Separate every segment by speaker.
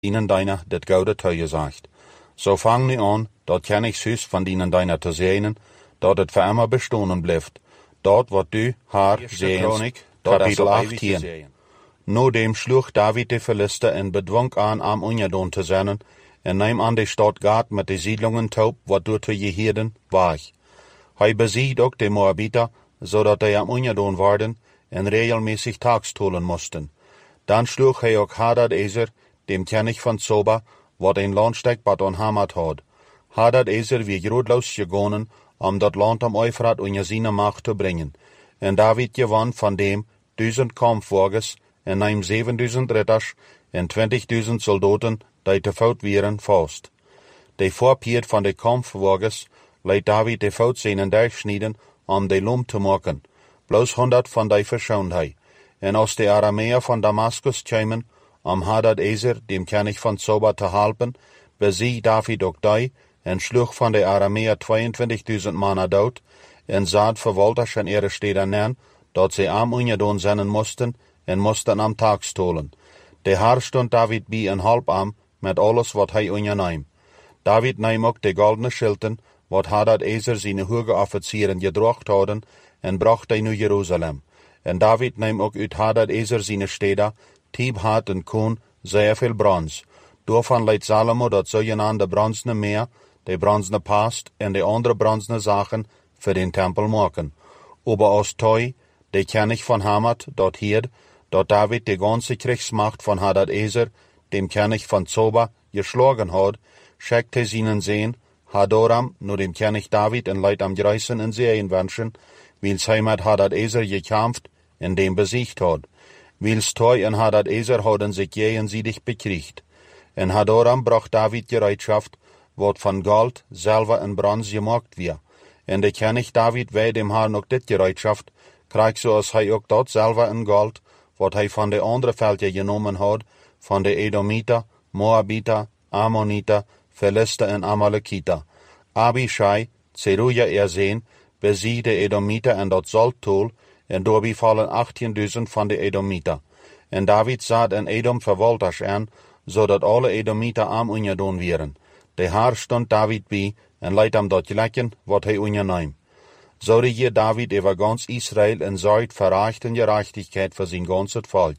Speaker 1: ihnen deiner det goude teuer sagt. So fang nu an, dat Königshuis van dienen deiner te zeenen, dat het voor immer bestonen blijft. Dat wat du haar zeens, kapitel 18. Nodem sloeg David de Philister en bedwong aan am Unjadon te zenden, en neem aan de stad Gad met de siedlungen taub, wat door te Jehiden war. Hij besiegt ook de Moabiter, zodat die am Unjadon waren en regelmäßig tagstolen moesten. Dan sloeg hij ook Hadad-Ezer, dem König van Zoba, wat een landsteg bad on Hamat had. Hadad-Ezer wie grootloos gegonen, om dat land am Euphrat onder zijn macht te brengen. En David gewann van dem 1000 kampfwagens en neem 7000 ritters en 20.000 soldaten, die te voet waren, vast. De voorpier van de kampfwagens leidt David de voet zijn durchsnijden om de lom te maken. Bloos 100 van die verschoond hij. En als de Arameer van Damaskus kwamen, om Hadad-Ezer, dem König van Zoba, te helpen, besiegt David ook die, en sloeg van de Arameer 22.000 mannen dood, en zaad verwalters en ihre steden neer, dat ze am Unjadon zenden moesten, en moesten am Tag stolen. De haar stond David bij een halb am, met alles wat hij onderneem. David neem ook de goldene schilden, wat Hadad-Ezer zijn hoge officieren gedrocht hadden, en bracht hij naar Jeruzalem. En David neem ook uit Hadad-Ezer zijn steden, Tibhat en Koen, zeer veel brons. Daarvan leidt Salomo dat zogenaamde bronzene meer, de bronzene past en de andere bronzene zaken voor den tempel maken. Aber als Toi, de König van Hamat, dat hierd, dat David de ganze Kriegsmacht van Hadad-Ezer, dem König van Zoba, geschlagen had, schickte seinen Sohn Hadoram nur dem König David en leidt am Greißen en Serien wünschen, wils hij met Hadad-Ezer gekämpft en dem besiegt had. Wils Toi en Hadad-Ezer hadden sich gegenseitig bekriegt. En Hadoram bracht David Gereitschaft, wat van Gold, Silber en Bronze gemaakt wird. En de König David wei dem Herrn ook dit Gereitschaft, kreeg zoals hij ook dat Silber en Gold, wat hij van de andere velden genomen had, van de Edomiter, Moabiter, Ammoniter, Philister en Amalekiter. Abishai, Zeruja Zoon, besiegt de Edomiter en dat Zoltol, en daarbij vallen 18.000 van de Edomiter. En David zat en Edom verwalters aan, zodat alle Edomiter am Unjadon waren. De haar stond David bij, en leidt hem dat gelijken, wat hij onderneem. Zo regiert David over ganz Israël en zorgt voor recht en gerechtigheid voor zijn ganzes volk.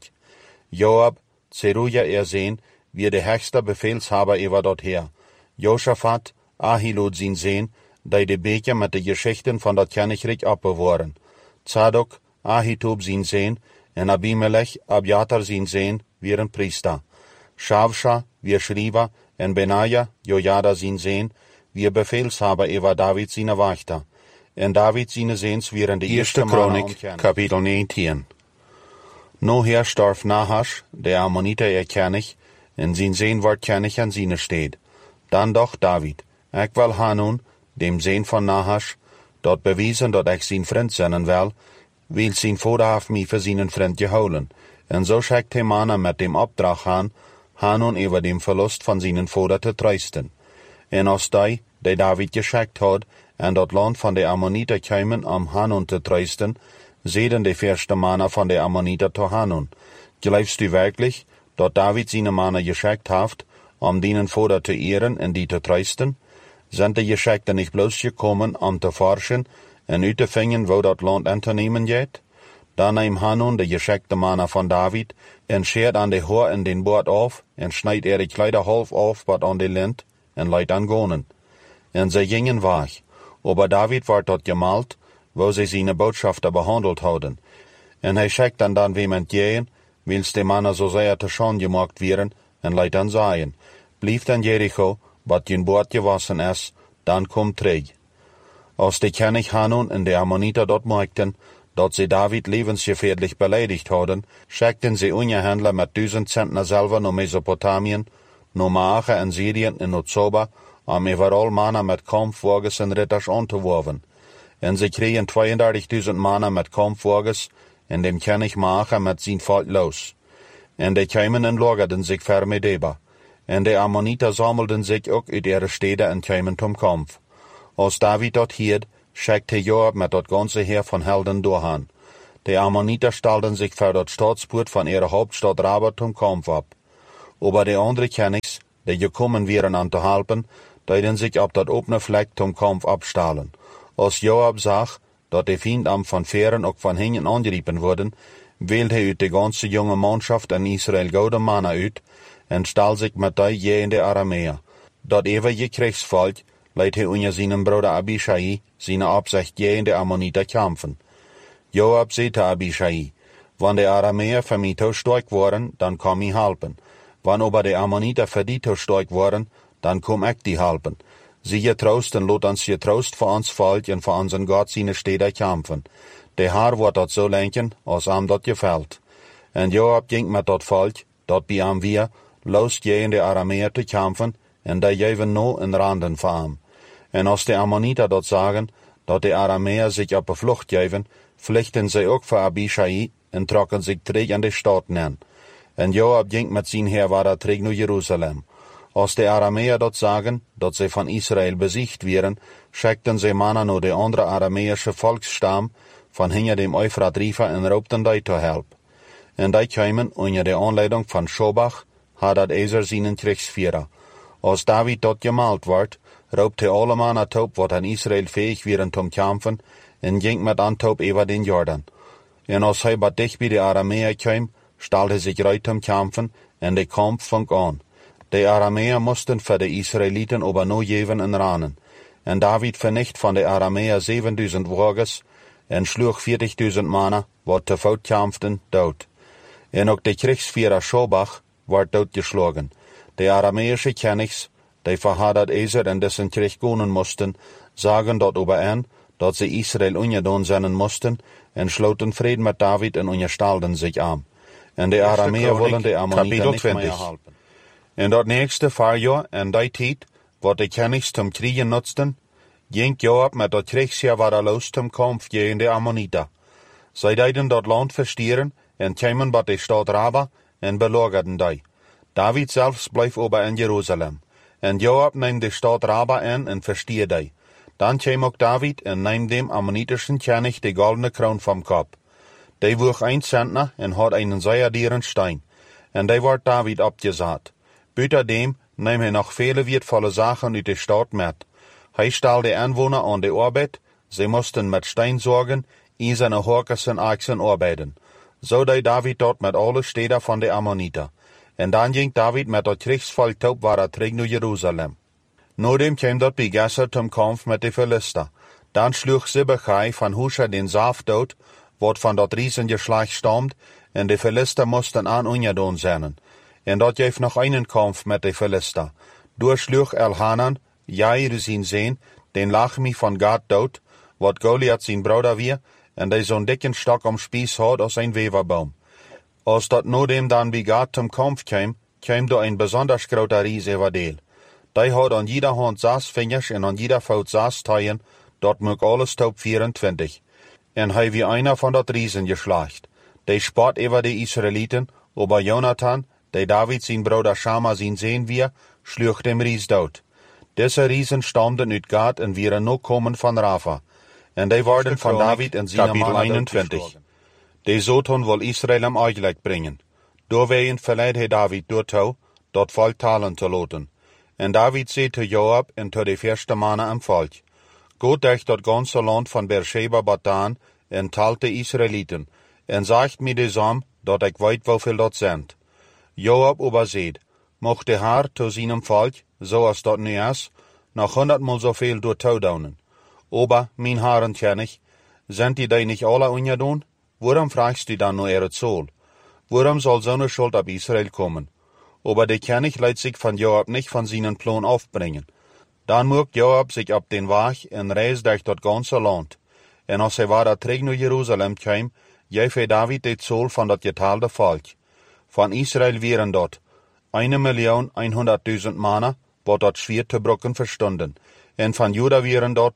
Speaker 1: Joab, Zeruja Zoon, wie de höchste Befehlshaber over dat Heer. Josaphat, Ahilud zijn Zoon, die de Beker met de Geschichten van dat Königreich abbewahren. Zadok, Ahitub zijn Zoon, en Abimelech, Abiatar zijn Zoon, waren Priester. Shavsha, wie Schrijver, en Benaja, Jojada zijn Zoon, wie Befehlshaber over David zijn Wachter. En David zijn Zoons waren de eerste Chronik, kapitel 19. No her starf Nahash, de Ammoniter König, en zijn Zoon wordt König aan zijn steed. Dan dacht David, ik wil Hanun, dem Zoon van Nahash, dat bewijzen dat ik zijn vriend zijn wil zijn vader heeft mij voor zijn vriend gehouden. En zo schickt hij mannen met dem opdracht aan, Hanun over dem verlust van zijn vader te troosten. En als die David geschickt had, en dat land van de Ammoniter kwamen om Hanun te troosten, zeiden de eerste mannen van de Ammoniter te Hanun. Geloofst u werkelijk, dat David zijn mannen geschickt heeft, om dienen vader te eeren en die te troosten? Zijn de Geschichten niet bloos gekomen om te forschen en uit te vinden wo dat land aan te nemen gaat? Dan neemt Hanun de geschickte mannen van David en scheert aan de hoor en den boord af en snijdt ihre Kleider half af wat aan de lint en leidt aan gonen. En ze gingen weg, aber David werd tot gemalt, wo ze zijn botschafter behandeld hadden. En hij schickt dan wemand gehen, wils de mannen zo zeer te schon gemaakt werden, en leidt aan zeggen, blijf dan Jericho, wat je boord gewassen is, dan kom terug. Als de König Hanun en de Ammoniter dort merkten, dat ze David levensgefährlich beleidigt hadden, schickten ze Unterhändler met 1000 Zentner Silber naar Mesopotamien, naar Maache en Syrien en naar Zoba, om overal mannen met kampfwagens en ritters aan te werven. En ze kregen 32.000 mannen met kampfwagens en dem König Maache met zijn volk los. En de kwamen en lagerden zich ver Medeba. En de Ammoniter sammelden zich ook uit ihre steden en kwamen zum Kampf. Als David dat hierd, schickte Joab met dat ganze Heer van Helden doorgaan. De Ammoniter stelden zich voor dat staatspoort van ihre Hauptstadt Rabat zum Kampf ab. Aber die andere Königs, die gekommen wären an te helpen, deiden sich op dat opene Fleck zum Kampf abstahlen. Als Joab zag, dat de Fiendam van Veren ook van hinten angeriepen worden, wählte hij uit de ganze junge Mannschaft in Israel gouden mannen uit, en stal zich met die je in de Arameer. Dat eeuwige Kriegsvolk leidt hij onder zijn broeder Abishai, zijn Absicht je in de Ammoniter kämpfen. Joab zei te Abishai, wann de Arameer für mich zu stark waren, dann komm ich helpen. Wann aber de Ammoniter für die zu stark waren, dann komm ich die helpen. Sie getroust en lot ons getroust voor ons volk en voor onze God zijn steden kämpfen. De Haar wordt dat zo lenken, als hem dat gefällt. En Joab ging met dat volk, dat bij hem weer, los je in de Arameer te kämpfen, en die geven no in randen voor hem. En als de Ammoniter dat sagen, dat de Arameer zich op de vlucht geven, vluchten zij ook voor Abishai en trokken zich terug in de stad neer. En Joab ging met zijn heerwaarder terug naar Jeruzalem. Als de Arameer dat sagen, dat zij van Israël besiegt wären, schickten zij mannen naar de andere Arameische volksstam van hinter dem Euphrat River en roepten die te help. En die kwamen onder de aanleiding van Shobach, had dat Ezer zijn Kriegsführer. Als David dat gemalt wordt, roepte hij alle mannen top wat aan Israël fähig wären zum kämpfen, en ging met antop over den Jordan. En als hij wat dicht bij de Arameer kwam, stal hij zich reit zum kämpfen, en de Kampf fang an. De Arameer moesten voor de Israëlieten aber no geven en ranen. En David vernicht van de Arameer 7000 Wagers en sloeg 40.000 mannen, wat te voet kämpften, dood. En ook de Kriegsführer Shobach werd doodgeslagen. De Arameische Königs, die voor dat Ezer en dessen Krieg gonen moesten, sagen dat over en, dat ze Israël ongedaan zijn moesten, en sloten vrede met David en onderstelden zich aan. En de Arameer willen de Ammonieten niet meer helpen. In dat nächste Jahr en die tijd, wat de Königs zum Kriegen nutzten, ging Joab met dat Kriegsheer weer los zum Kampf gegen de Ammoniter. Zij deiden dat land verstieren en kwamen bij de stad Raba en belagerden die. David zelfs bleef aber in Jeruzalem. En Joab neemt de stad Raba in en verstier die. Dan kwam ook David en neemt dem ammonitischen König de goldene kroon vom Kopf. Die woog 1 Zentner en had einen zeerdieren Stein. En die werd David abgesaat. Buiten dem neemt hij nog vele wertvolle Sachen uit de stad met. Hij stal de Anwohner aan de arbeid, ze moesten met Stein zorgen, in zijn horkers en aksen arbeiden. Zo deed David dort met alle steden van de Ammoniter. En dan ging David met dat Kriegsvolk top waar terug naar Jeruzalem. Nodem kwam dat bij Gesser zum Kampf met de Philister. Dan sloeg Sibbechai van Husha den Saaf dood, wat van dat Riesengeschlecht stammt, en de Philister moesten aan ongedaan zijn. En dat geeft nog einen Kampf met de Philister. Durchsloeg Elhanan, Jair zijn zoon, den Lachmi van Gad dood, wat Goliath zijn broeder weer, en die zo'n dikken stok om Spieß had als een weverbaum. Als dat nodem dan bij Gad zum Kampf kwam door een besonders groter Ries over deel. Die had aan jeder hand 6 vingers en aan jeder voet 6 teilen, dat moet alles top 24. En hij wie einer van dat Riesengeschlecht. Die spart over de Israëlieten, aber Jonathan, die David zijn broeder Shama zijn zoon weer, sloeg dem Ries dood. Deze Riesen stamden uit Gad en wieren nog komen van Rafa. En die worden van David en zijn mannen 21. Die zoton wil Israël am Eichleik brengen. Doorwegen verleidt hij David doortouw, dat volk talen te loten. En David zei te Joab en te de eerste mannen am volk. Goed durch dat ganze land van Beersheba Batan en talt de Israëlieten, en sagt mir desam, dat ik weet woveel dat zijn. Joab oberzeed, mocht de Haar te zijn volk, zoals dat nu is, nog 100-mal zoveel door touwdaunen. Aber, mijn Haaren König, sind die nicht alle ungedaan? Waarom fragst du dann nur ihre Zoll? Waarom soll so eine Schuld ab Israel kommen? Aber der König lässt sich von Joab nicht von seinen Plan aufbringen. Dann muck Joab sich ab den Weg en reist durch das ganze Land. En als hij weer terug naar Jeruzalem kwam, gaf hij David de Zoll van dat getaalde volk. Van Israël wären dort 1.100.000 Mannen, wat dat schwer te brokken verstunden. En van Juda wären dort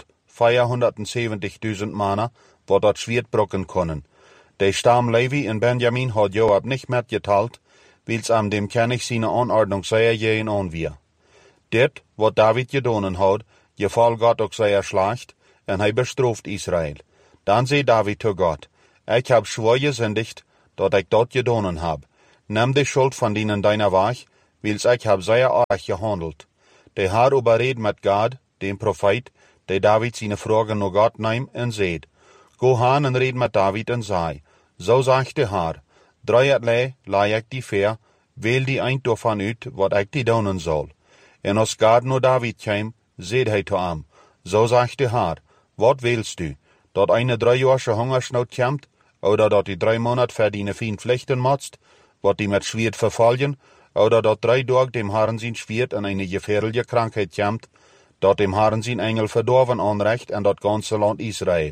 Speaker 1: 470.000 Mannen, wat dat schwer brokken konnen. De stam Levi en Benjamin had Joab nicht mehr geteilt, wils am dem König seine Anordnung sehr jähen anwier. Dit, wat David gedonen had, geval Gott ook sehr schlecht, en hij bestraft Israël. Dan zei David zu Gott, ik heb schwor gesündigt, dat ik dat gedonen heb. Nimm de schuld van dienen deiner Weg, wils ich hab sehr arg gehandelt. Der Herr überredet mit Gad, dem Prophet, der David seine Fragen nur Gott nimmt und seht, go han und red mit David und sei, so sagt der Herr, 3 leih ich die Fair, wähl die ein davon ut, wat ich die donen soll. En als Gad nur David käm, seht hij zu am, so sagt der Herr, wat wählst du, dat eine 3-jährige Hungersnot kämmt, oder dat die 3 Monat für die Fien Pflichten motzt, wat die mit Schwert verfallen, oder dat 3 Tag dem Herrn sein Schwert an eine gefährliche Krankheit kämmt, dat dem Herrn sein Engel verdorven anrecht an dat ganze Land Israel.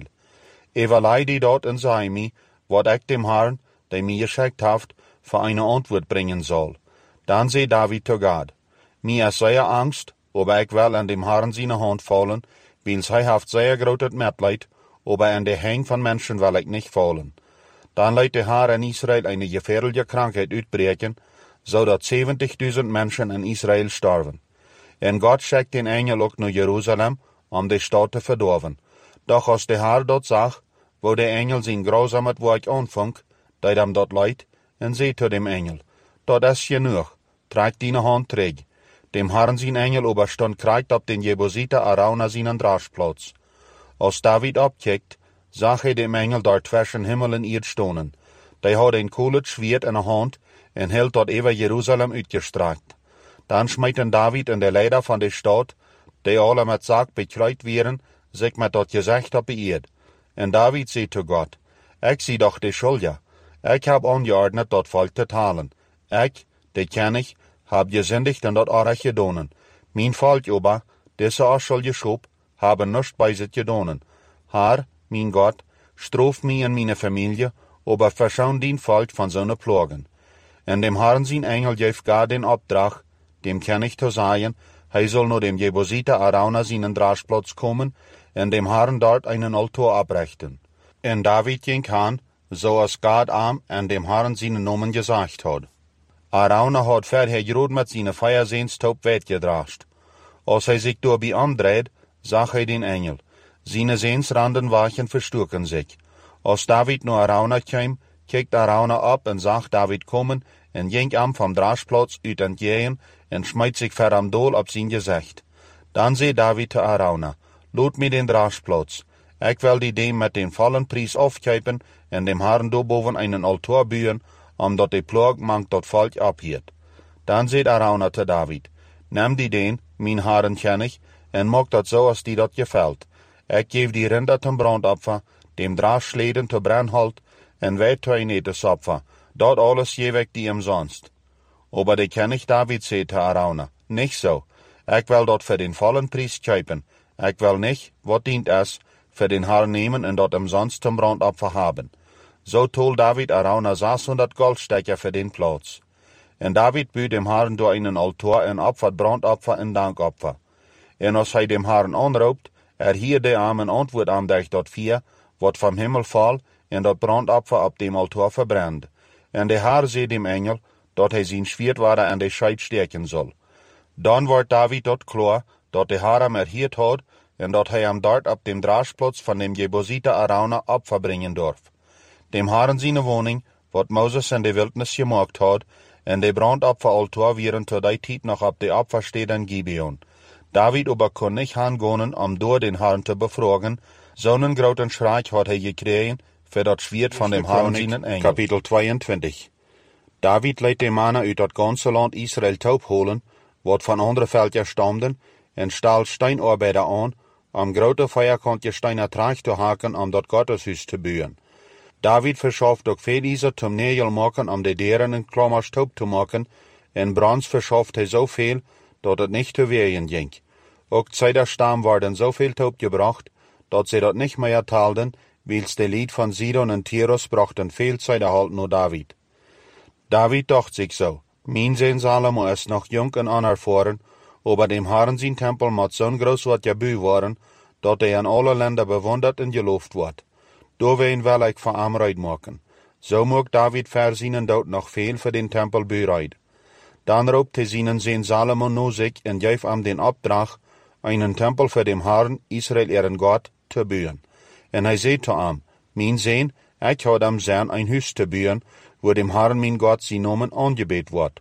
Speaker 1: Evalei die dort und sei mi, wat ich dem Herrn, der mir geschickt haft, für eine Antwort bringen soll. Dann seh David zu Gad, mir ist sehr Angst, aber ich will an dem Herrn seine Hand fallen, wils hij haft sehr großes Mitleid, aber an der Hang von Menschen will ich nicht fallen. Dann leidt der Herr in Israel eine gefährliche Krankheit uitbreken, so dat 70.000 Menschen in Israel sterben. En Gott schickt den Engel auch nach Jerusalem, die Stadt zu verdorven. Doch als der Herr dort sagt, wo der Engel sein grausames Werk anfängt, dat ihm dort leid, en seht zu dem Engel, dat ist genug, tragt deine Hand träg. Dem Herrn sein Engel oberstand kriegt ab den Jebusiter Arauna seinen Draschplatz. Als David abkickt, sah dem Engel dort zwischen Himmel und Erd stonen. Der hat ein kohles Schwert in der Hand und hält dort über Jerusalem uitgestreckt. Dann schmeiten David und der Leiter von der Stadt, die alle mit Sarg bekreut wären, sich mit dort Gesicht auf beirrt. Und David sagt zu Gott, ich sie doch die Schuldige. Ich hab angeordnet, dort Volk zu teilen. Ich, die kenn ich, hab gesündigt und dort Arach gedonen. Mein Volk aber, diese auch soll geschob, haben nichts bei sich gedonen. Herr, mein Gott, straf mich und meine Familie, aber verschaun den Volk von seinen Plagen. Und dem Herrn sein Engel gef gar den Auftrag, dem kann ich zu sagen, er soll nur dem Jebusiter Arauna seinen Draschplatz kommen und dem Herrn dort einen Altar abrichten. Und David ging han, so als Gad am und dem Herrn seinen Namen gesagt hat. Arauna hat vorher gerot mit seinen Feiersehnstaub weggedrascht. Als er sich dabei andreht, sah er den Engel. Seine Sehnsranden wachen verstucken sich. Als David nur Arauna kam, kickt Arauna ab und sagt David kommen und ging am vom Draschplatz ut entgegen und schmeißt sich vor am Dol auf sein Gesicht. Dann seh David zu Arauna, lot mir den Draschplatz. Ich will die dem mit den vollen Preis aufkäpen und dem Herrn do boven einen Altar bühen, dat die Plag mangt dort Volk abhiert. Dann seht Arauna zu David, nimm die den, mein Herrn kenn ich, und mag dat so, als die dort gefällt. Ich geb die Rinder zum Brandopfer, dem Draschschleden zu Brennholz, und weit zu ein Opfer, dort alles jeweg die umsonst. Aber die kenn ich David, seht Arauna, nicht so. Ich will dort für den vollen Preis käupen. Ich will nicht, wat dient es, für den Herrn nehmen und dort umsonst zum Brandopfer haben. So tol David Arauna 600 Goldstecker für den Platz. Und David büht dem Herrn durch einen Altar ein Opfer, Brandopfer und Dankopfer. Und als er dem Herrn anruft, hier der Armen Antwort an dich dort 4, wat vom Himmel fall, und dort Brandopfer auf dem Altar verbrennt. Und der Herr seht dem Engel, dort er sein Schwert war an der Scheid stärken soll. Dann wird David dort klar, dort der Herr am erhielt hat, und dort er am dort auf dem Draschplatz von dem Jebusiter Arauna Opfer bringen darf. Dem Herrn seine Wohnung, wat Moses in der Wildnis gemacht hat, und der Brandopferaltar wären zu der Zeit noch auf der Opfer steht in Gibeon. David aber kon nicht hingehen, durch den Herrn zu befragen, so einen großen Schreck hat er gekriegt, für das Schwert von dem Herrn seinen Engel. Kapitel 22. David lädt die Männer uit das ganze Land Israel taub holen, wat von anderen Völkern stammten, und stahl Steinarbeiter an, große Feuerkant Steiner Tracht zu haken, das Gotteshus zu bauen. David verschafft auch viel Eiser zum Nägel machen, die Deren in Klammers taub zu machen, und Brands verschafft er so viel, dass es nicht zu wehren ging. Auch zu der Stamm worden so viel taub gebracht, dass sie dort nicht mehr teilten, weil's der Lied von Sidon und Tirus brachten viel Zeit erhalten nur David. David dacht sich so, mein Sohn Salomo ist noch jung und unerfahren, aber dem Herrn sein Tempel mit so groß wat gebüht waren, dass er in alle Länder bewundert und gelobt wird. Dowein will ich von ihm Reid machen. So mag David für seinen Tod noch viel für den Tempel bereit. Dann robt er seinen Sohn Salomo nur sich und gab ihm den Auftrag, einen Tempel für den Herrn Israel ihren Gott zu bauen. Und er sagt zu ihm, mein Sohn, ich habe am Sehen ein Haus zu bauen, wo dem Herrn mein Gott sein Namen angebet wird.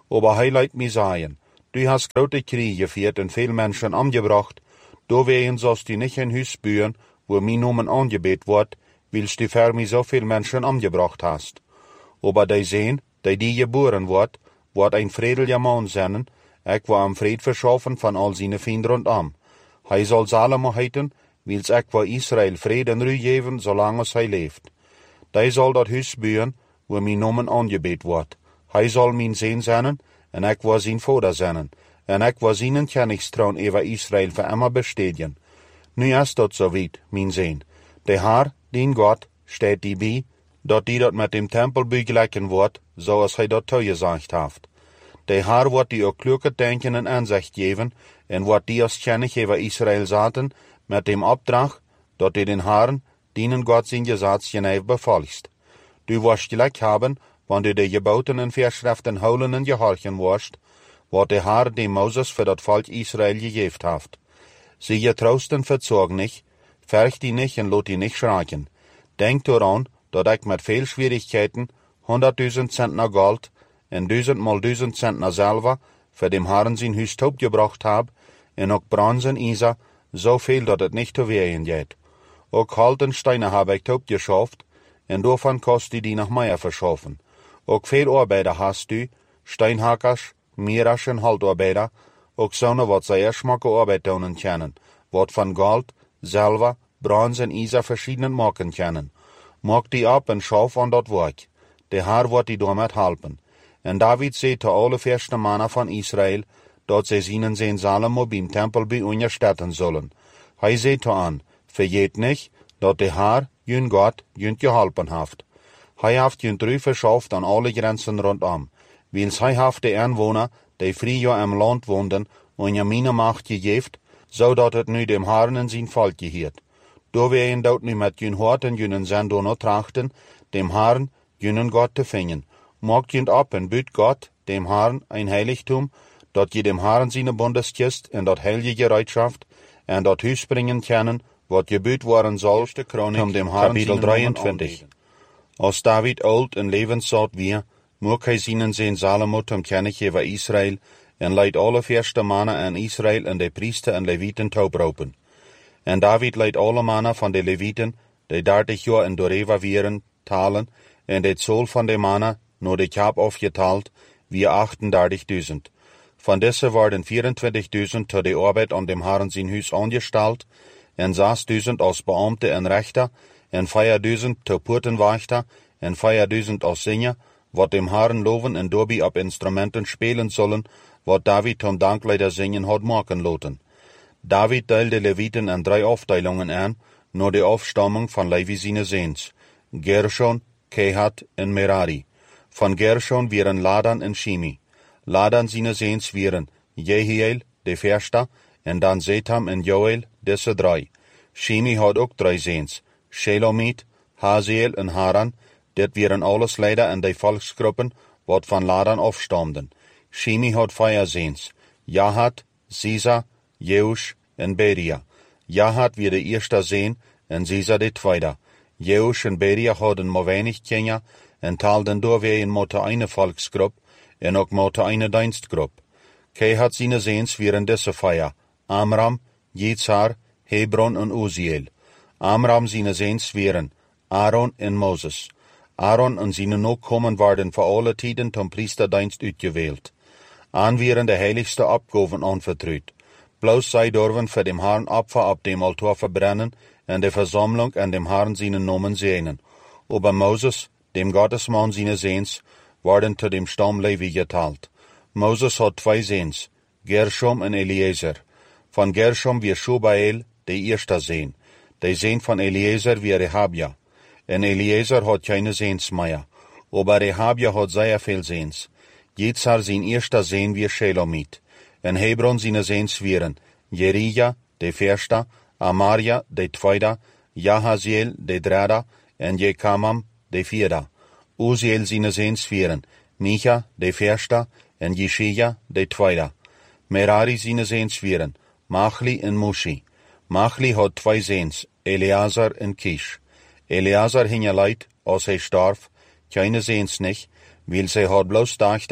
Speaker 1: Aber hij leidt mir sagen, du hast große Kriege geführt und viel Menschen umgebracht, da wehen sollst du nicht ein Haus bauen, wo mein Namen angebet wird, willst du für mich so viel Menschen umgebracht hast. Aber die sehen, die geboren wird ein friedlicher Mann sein, ich war am Fried verschaffen von all seine Finden rundum. Hij soll Salomo heiten, wils ich war Israel Fried und Ruhe geben, solange es hij leeft. Die soll dat Haus bauen, wo mein Namen angebet wird. Hij soll mein Sohn sein, und ich war sein Vater sein, und ich war seinen Königstrauen über Israel für immer bestätigen. Nu ist dat so weit, mein Sohn. Der Herr, den Gott, steht die bei, dat die dat mit dem Tempelbau gleichen wird, so als hij dat gesagt hat. Der Herr wird die auch kluge Denken und Ansicht geben, und wird die als König über Israel saten, mit dem Auftrag, dat die den Herrn, denen Gott sein Gesetz genau befolgst. Du wirst gleich haben, wenn du die Geboten und Vorschriften holen und gehorchen wirst, wat der Herr dem Moses für das Volk Israel gegeben hat. Sie getrosten verzog nicht, fürcht die nicht und lot die nicht schrecken. Denk daran, dat ich mit viel Schwierigkeiten 100.000 Zentner Gold und 1000 mal 1000 Zentner Silber für dem Herrn sein Haus taub gebracht hab, und auch Bronze und Isa, so viel, dat het nicht zu wehen geht. Auch Holz und Steine hab ich taub geschafft, und davon kannst du die nach Meier verschaffen. Auch viel Arbeiter hast du, Steinhackers, Mierasch und Holzarbeiter, auch sonne, wat sehr schmacke Arbeit tun können, wat von Gold, Silber, Bronze und Isa verschiedenen machen können. Mach die ab und schauf an dat Werk. Der Herr wird die damit helfen. Und David sagt zu alle fürsten Männer von Israel, dat sie ihnen sehen Salomo beim Tempel bei unterstellen sollen. Hij sagt an, vergeet nicht, dat der Herr, jün Gott, jün geholfen haft. Hij haft jün Ruhe verschafft an alle Grenzen rundum, wils hij haft die Einwohner, die früher im Land wohnen, und ja meine Macht gegeben, so dat het nu dem Herrn in sein Volk gehört. Da wir ihn dort nu mit jün Hort und jünen Sendo noch trachten, dem Herrn, jünen Gott zu finden. Mogt jünt ab und büt Gott, dem Herrn, ein Heiligtum, dat je dem Herrn seine Bundeskist in dat heilige Gereitschaft, en dat Hus bringen können, wat gebüht worden soll, um dem Herrn Kapitel 23. Als David oud en levenszout wie, mocht hij seinen Sohn Salomo zum König über Israel, en leidt alle fürste Männer an Israel en de Priester en Leviten taubropen. En David leidt alle Männer van de Leviten, die 30 Jahre in Doreva vieren, talen, en de Zoll van de Männer, nur de Kap aufgeteilt, wie 38.000. Von diese waren 24.000 zu der Arbeit an dem Herrn sein Haus angestellt, en 6.000 als Beamte en Rechter, en 4.000 zu Portenwächter, en 4.000 als Sänger, wat dem Herrn loven en dobi op Instrumenten spielen sollen, wat David zum Dankleider singen hat machen lassen. David teilte Leviten in 3 Aufteilungen an, nur die Aufstammung von Levi seine Sehns, Gershon, Kehat und Merari. Von Gershon wären Ladan und Shimi. Ladan seine Sehns wären Jehiel, der Förster, und dann Setham und Joel, diese 3. Shimi hat auch 3 Sehns, Shelomit, Haziel und Haran, dit wären alles Leider in die Volksgruppen, wat von Ladan aufstammten. Shimi hat 4 Sehns, Jahat, Sisa, Jeusch und Beria. Jahat wird der erste Sehn, und Sisa der zweite. Jeusch und Beria hadden maar wenig Kinder, en taalden doorwegen moeten eine Volksgruppe, en ook moeten eine Dienstgruppe. Kehat seine Sehns wären diese 4, Amram, Jitzar, Hebron und Uziel. Amram seine Sehns wären Aaron und Moses. Aaron und seine Nachkommen waren für alle Tiden zum Priesterdienst uitgewählt. An wären der heiligste Abgaben anvertraut. Bloß sei dürfen für dem Herrn Opfer ab dem Altar verbrennen und der Versammlung an dem Herrn seinen Namen sehnen. Aber Moses, dem Gottesmann seines Sehns, worden zu dem Stamm Levi geteilt. Moses hat 2 Sehns, Gershom und Eliezer. Von Gershom wie Schubael, der erste Sehn. Der Sehn von Eliezer wie Rehabia. Und Eliezer hat keine Sehns mehr. Aber Rehabia hat sehr viel Sehns. Jitzar sein erster Sehn wie Shelomit. In Hebron seine Sehns wären Jerija, der Förster, Amaria, der Zweite, Jahaziel, der Dritte, und Jekamam, der Vierte. Uziel seine Sehns wären Micha, der Förster, und Jeschia, der Zweite. Merari seine Sehns wären Machli und Mushi. Machli hat 2 Sehns, Eleazar und Kish. Eleazar hing leid, als starf, keine Sehns nicht, weil sie hat bloß Töchter,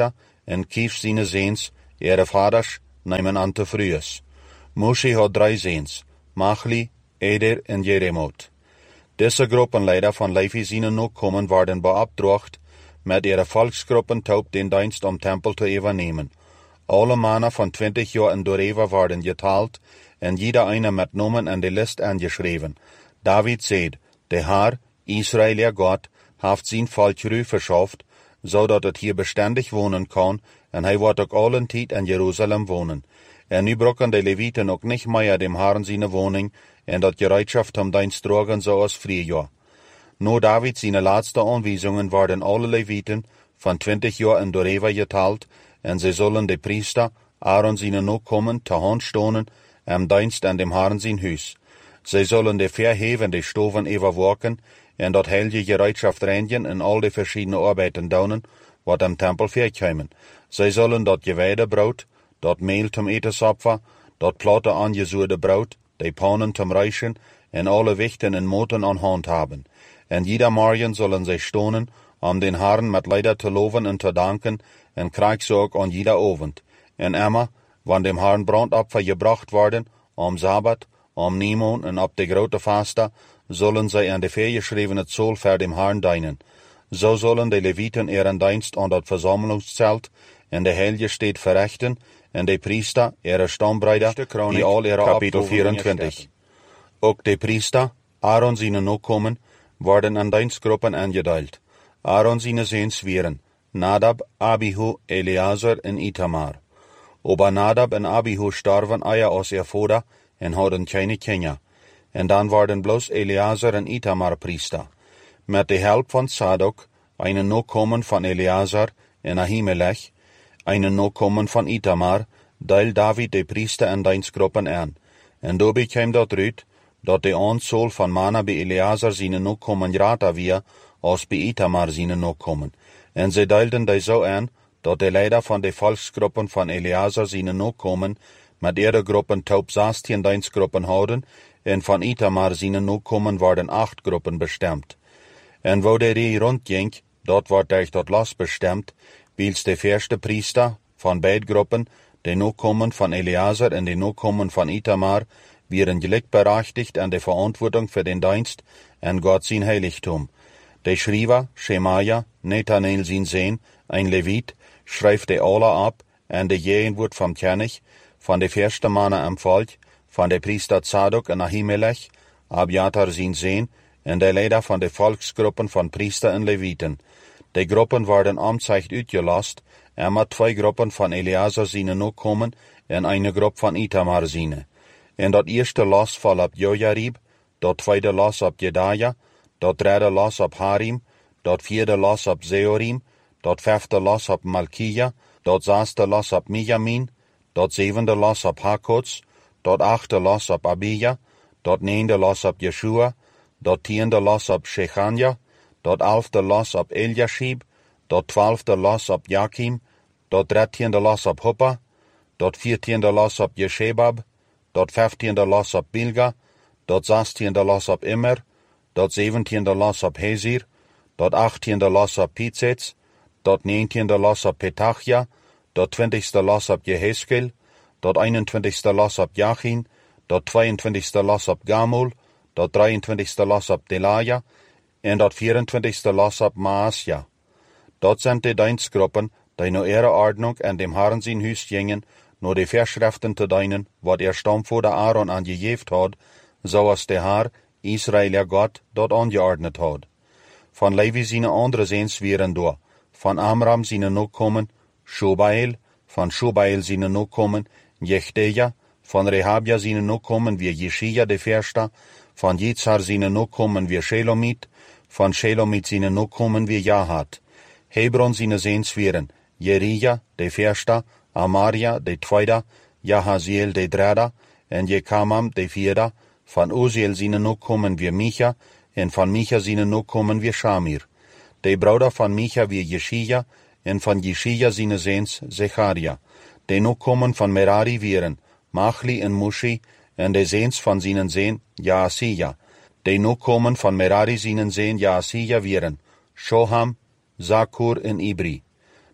Speaker 1: en kief zijn zeens, ihre vaders, nemen aan te frues. Mushi had 3 zeens, Machli, Eder en Jeremot. Deze gruppenleider van Levi zijn nakomen worden beabdracht, met ihre volksgruppen taub den dienst am Tempel te übernehmen. Alle mannen van 20 jaar en doorheen worden geteld, en jeder eine met Namen en de list aangeschreven. David zei, de Herr, Israël Gott, heeft zijn volk Ruhe verschafft, zodat het hier beständig wonen kan, en hij wordt ook allen tijd in Jeruzalem wonen. En nu brokken de Leviten ook niet meer dem Herrn zijn woning, en dat gereedschaft om dienst dragen zoals früher. No David zijn laatste aanwijzingen worden alle Leviten van 20 jaar en doorheen geteld, en ze zullen de priester Aaron zijn nakomen te hand stonen, dienst aan dem Herrn zijn huis. Zij zullen de verhevende stoven overwaken, en dat heilige gereedschaft reinigen en al de verschiedene arbeiden doen, wat am Tempel verkomen. Zij zullen dat gewijde brood, dat meel zum etensopfer, dat platte aangezuurde brood, de pannen zum reichen, en alle wichten en moten aan hand hebben. En jeder morgen zullen zij stonen, om den Herrn met leider te loven en te danken, en krijg ze ook aan jeder avond. En immer, wann dem Herrn brandopfer gebracht worden, am Sabbat, am Niemon en op de grote vaste, zullen zij aan de vergeschrevene zool voor dem Herrn dienen. Zo zullen de Leviten ihren dienst aan dat verzamelingszelt en de heilige steed verrichten, en de priester, ihre stambreider, die al ihre Kapitel 24. Ook de priester, Aaron zijn nakomen, worden aan dienstgroepen aangedeeld. Aaron zijn zeens wieren, Nadab, Abihu, Eleazar en Itamar. Aber Nadab en Abihu starven eier als ihr vader en hadden keine Kinder. En dan worden bloos Eleazar en Itamar priester. Met de help van Sadok, einen nakomen van Eleazar en Ahimelech, einen nakomen van Itamar, deil David de priester en dienstgroepen aan. En daarbij kwam dat uit, dat de aantal van mannen bij Eleazar zijn nakomen groter weer, als bij Itamar zijn nakomen. En ze deilden die zo aan, dat de leider van de volksgroepen van Eleazar zijn nakomen, met ihre groepen taub 16 dienstgroepen houden, en van Itamar zijn nakomen worden 8 groepen bestemd. En wo de rij rondging, dat wordt durch dat los bestemd, wils de eerste priester van beide groepen, de nakomen van Eleazar en de nakomen van Itamar, wieren gelijkberechtigd aan de verantwoording voor den dienst en God zijn heiligtum. De schrijver, Shemaja, Nethanel zijn zoon, een Levit, schrijft de alle ab, en de jeen wordt van Kennig, van de eerste mannen am volk, van de priester Zadok en Ahimelech, Abiatar zijn zoon, en de leider van de volksgroepen van priester en Leviten. De groepen worden amtzicht uitgelast, en met 2 groepen van Eleazar zijn nakomen, en een groep van Itamar zijn. En dat eerste los val op Jojarib, dat tweede los op Jedaja, dat derde los op Harim, dat vierde los op Zeorim, dat vijfde los op Malkia, dat zesde los op Mijamin, dat zevende los op Hakots, dat achte los op Abija, dat negende los op Yeshua, dat tiende los op Shechania, dat 11e los op Eliashib, dat 12e los op Jakim, dat 13e los op Hoppa, dat 14e los op Jeshebab, dat 15e los op Bilga, dat 16e los op Immer, dat 17e los op Hezir, dat 18e los op Pizets, dat 19e los op Petachia, dat 20e los op Jeheskel, dat 21e los op Jachin, dat 22e los op Gamul, dat 23e los op Delaya, en dat 24e los op Maasja. Dat zijn de dienstgroepen, die naar ihre Ordnung en dem Herrn zijn huis gingen, naar de Verschriften te dienen, wat stamvader Aaron aangegeven had, zoals de Herr, Israël Gott, dat aangeordnet had. Van Levi zijn andere zeens wieren door, van Amram zijn nakomen, Shobael, van Shobael zijn nakomen, Jechteja, van Rehabia zijn nakomen wie Jeshia de Versta, van Jitzar zijn nakomen wie Shelomit, van Shelomit zijn nakomen wie Jahat. Hebron zijn zeens wieren, Jerija de Versta, Amaria de tweede, Jahaziel de derde, en Jekamam de vierde, van Uziel zijn nakomen wie Micha, en van Micha zijn nakomen wie Shamir. De broeder van Micha wie Jeshia, en van Jeshia zijn zeens Zecharia. De nakomen van Merari wieren, Machli en Mushi, en de zeens van zijn zeen Jaasiya. De nakomen van Merari zijn zeen Jaasiya wieren, Shoham, Zakur en Ibri.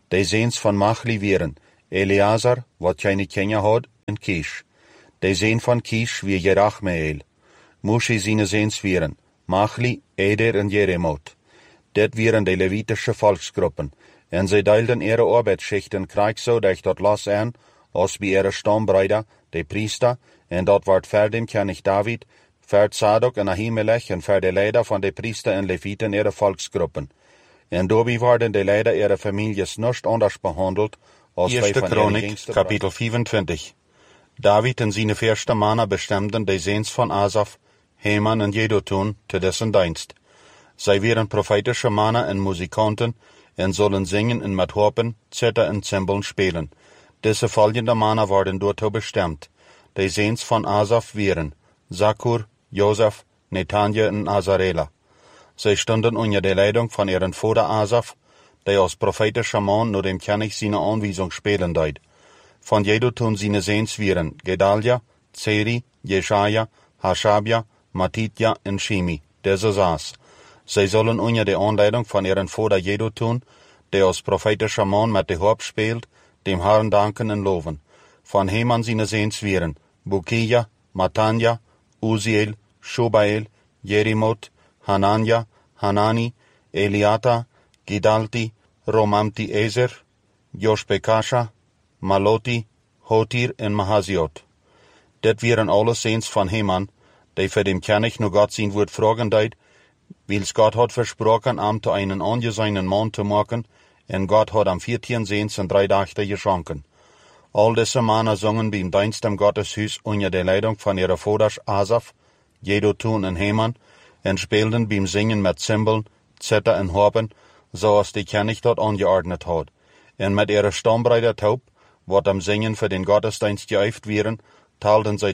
Speaker 1: De seens van Machli wieren, Eleazar, wat jij niet kenja had, en Kish. De zeen van Kish wie Jerachmeel. Mushi zine seens wieren, Machli, Eder en Jeremot. Dit wieren de Levitische volksgroepen, en zij deelden ihre arbeidsschichten krijg zo dat dat los aan, als bij ihre stambrüder, de priester, en dat wordt verdem König David, verd Sadok en Ahimelech en verd de leider van de priester en Leviten ihre volksgroepen. En daarbij worden de leider ihre families niet anders behandeld, als wij van Chronik, kapitel 25. David en zijn eerste mannen bestemden de zeens van Asaf, Heman en Jeduthun te dessen dienst. Zij waren profetische mannen en muzikanten en zullen zingen en met harpen, zither en cymbalen spelen. Deze volgende mannen worden daartoe bestemd. De zeens van Asaf waren Zakur, Josef, Netanja en Azarela. Zij stonden onder de leiding van ihren vader Asaf, die als profetische man naar dem König seine aanwijzing spelen deed. Van Jeduthun seine zeens waren Gedalia, Zeri, Jeschaja, Hashabia, Matitja en Shimi, deze zes. Zij zullen onder de aanleiding van ihren vader Jeduthun, die als profetische man met de harp speelt, dem Herrn danken en loven. Van Heman seine zeens waren Bukia, Matanja, Uziel, Shobael, Jerimot, Hanania, Hanani, Eliata, Gidalti, Romamti Ezer, Joshbekasha, Maloti, Hotir en Mahaziot. Dit waren alle zeens van Heman, die voor dem König nur Gott sein Wort fragen deed, wils Gott hat versprochen, am zu einen angesehenen Mann zu machen, en Gott hat am 14 zeens en 3 Dagen geschonken. All diese Männer zongen beim Dienst am Gotteshuis unter der Leitung von ihrer Vaters Asaf, Jeduthun en Heman, en spielten beim Singen mit Cymbalen, Zither en Harpen, zoals de König dort angeordnet hat. En mit ihrer Stammbrüder Taub, wat am Singen für den Gottesdienst geübt waren, teilten sie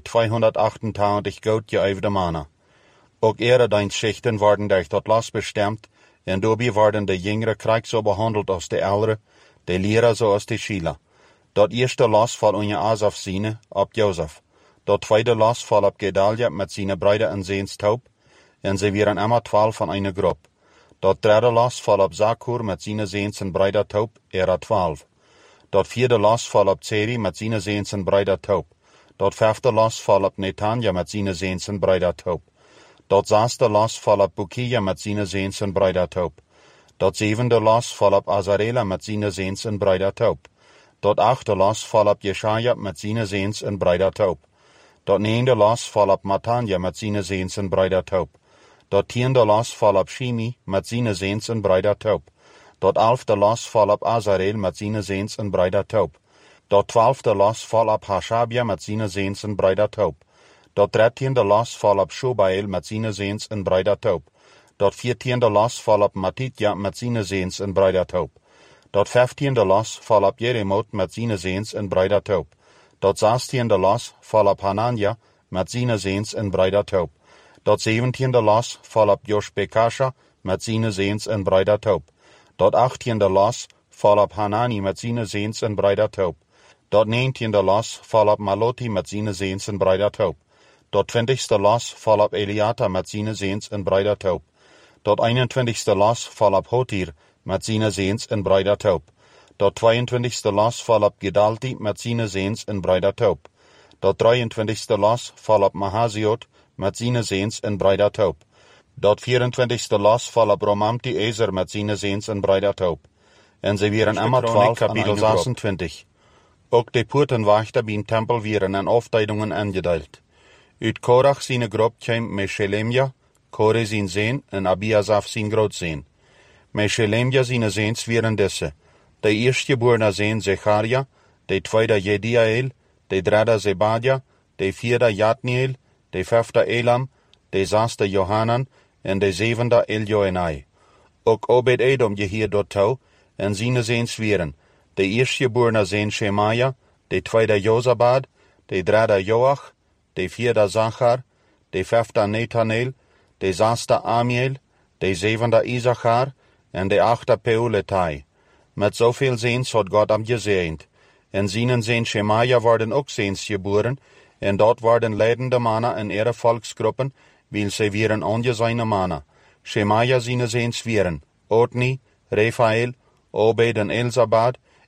Speaker 1: 288 gut geübte Männer. Auch ihre Dienstschichten worden durch das Los bestimmt, en dabei worden die Jüngere Krieg so behandelt als die Ältere, die Lehrer so als die Schüler. Dat eerste Los fall onder Asaf seine, op Josef. Dat tweede Los fall op Gedalia met seine Brüder en zeens Taub, en sie waren immer 12 van eine Gruppe. Dat derde Los fall op Zakur met seine zeens en Brüder Taub, 12. Dat vierde Los fall op Zeri met seine zeens en Brüder Taub. Dat vijfde Los fall op Netanja met seine zeens en Brüder Taub. Dat zesde Los fall op Bukia met seine zeens en Brüder Taub. Dat zevende Los fall op Azarela met seine zeens en Brüder Taub. Dat achte Los fall op Jeschaja met seine zeens en Brüder Taub. Dat negende Los fall op Matanja met seine zeens en Brüder Taub. Dat tiende Los fall op Shimi met seine zeens en Brüder Taub. Dat 11e Los fall op Azarel met seine zeens en Brüder Taub. Dat 12e Los fall op Hashabia met seine zeens en Brüder Taub. Dat 13e Los fall op Shobael met seine zeens en Brüder Taub. Dat 14e Los fall op Matitja met seine zeens en Brüder Taub. Dat 15e Los fall op Jeremot met seine zeens en Brüder Taub. Dat 16e Los fall op Hanania met seine zeens en Brüder Taub. Dat 17e Los fall op Joshbekasha met seine zeens en Brüder Taub. Dat 18e Los fall op Hanani met seine zeens en Brüder Taub. Dat 19e Los fall op Maloti met seine zeens en Brüder Taub. Dat 20e Los fall op Eliata met seine zeens en Brüder Taub. Dat 21e Los fall op Hotir met seine zeens en Brüder Taub. Dat 22e Los fall op Gedalti met seine zeens en Brüder Taub. Dat 23e Los fall op Mahaziot met seine zeens en Brüder Taub. Dat 24e Los fall op Romamti Ezer met seine zeens en Brüder Taub. En ze waren immer 12 kapitel 26. Ook de Poortenwachter beim Tempel waren in Aufteilungen angedeelt. Uit Korach seine Gruppe kwam Meshelemja, Kore zijn Zeen en Abiasaf zijn Grootzeen. Meshelemja seine Zeens waren deze. De eerstgeborene Zeen Zecharia, de tweede Jediael, de derde Zebadia, de vierde Jatniel, de vijfde Elam, de zesde Johanan en de zevende Eljoenai. Ook Obed-Edom gehier dort toe, en seine Zeens waren de eerstgeborene Zeen Shemaja, de tweede Jozabad, de derde Joach, de vierde Zachar, de vijfde Netanel, de zesde Amiel, de zevende Isachar en de achte Peuletai. Met zoveel zeens had God hem gezegend. En seinen Zeen Shemaja worden ook zeens geboren, en dort worden leidende mannen in ihre volksgruppen, weil sie waren angesehene mannen. Shemaja seine Zeens waren Otni, Rephael, Obed en Elzabad,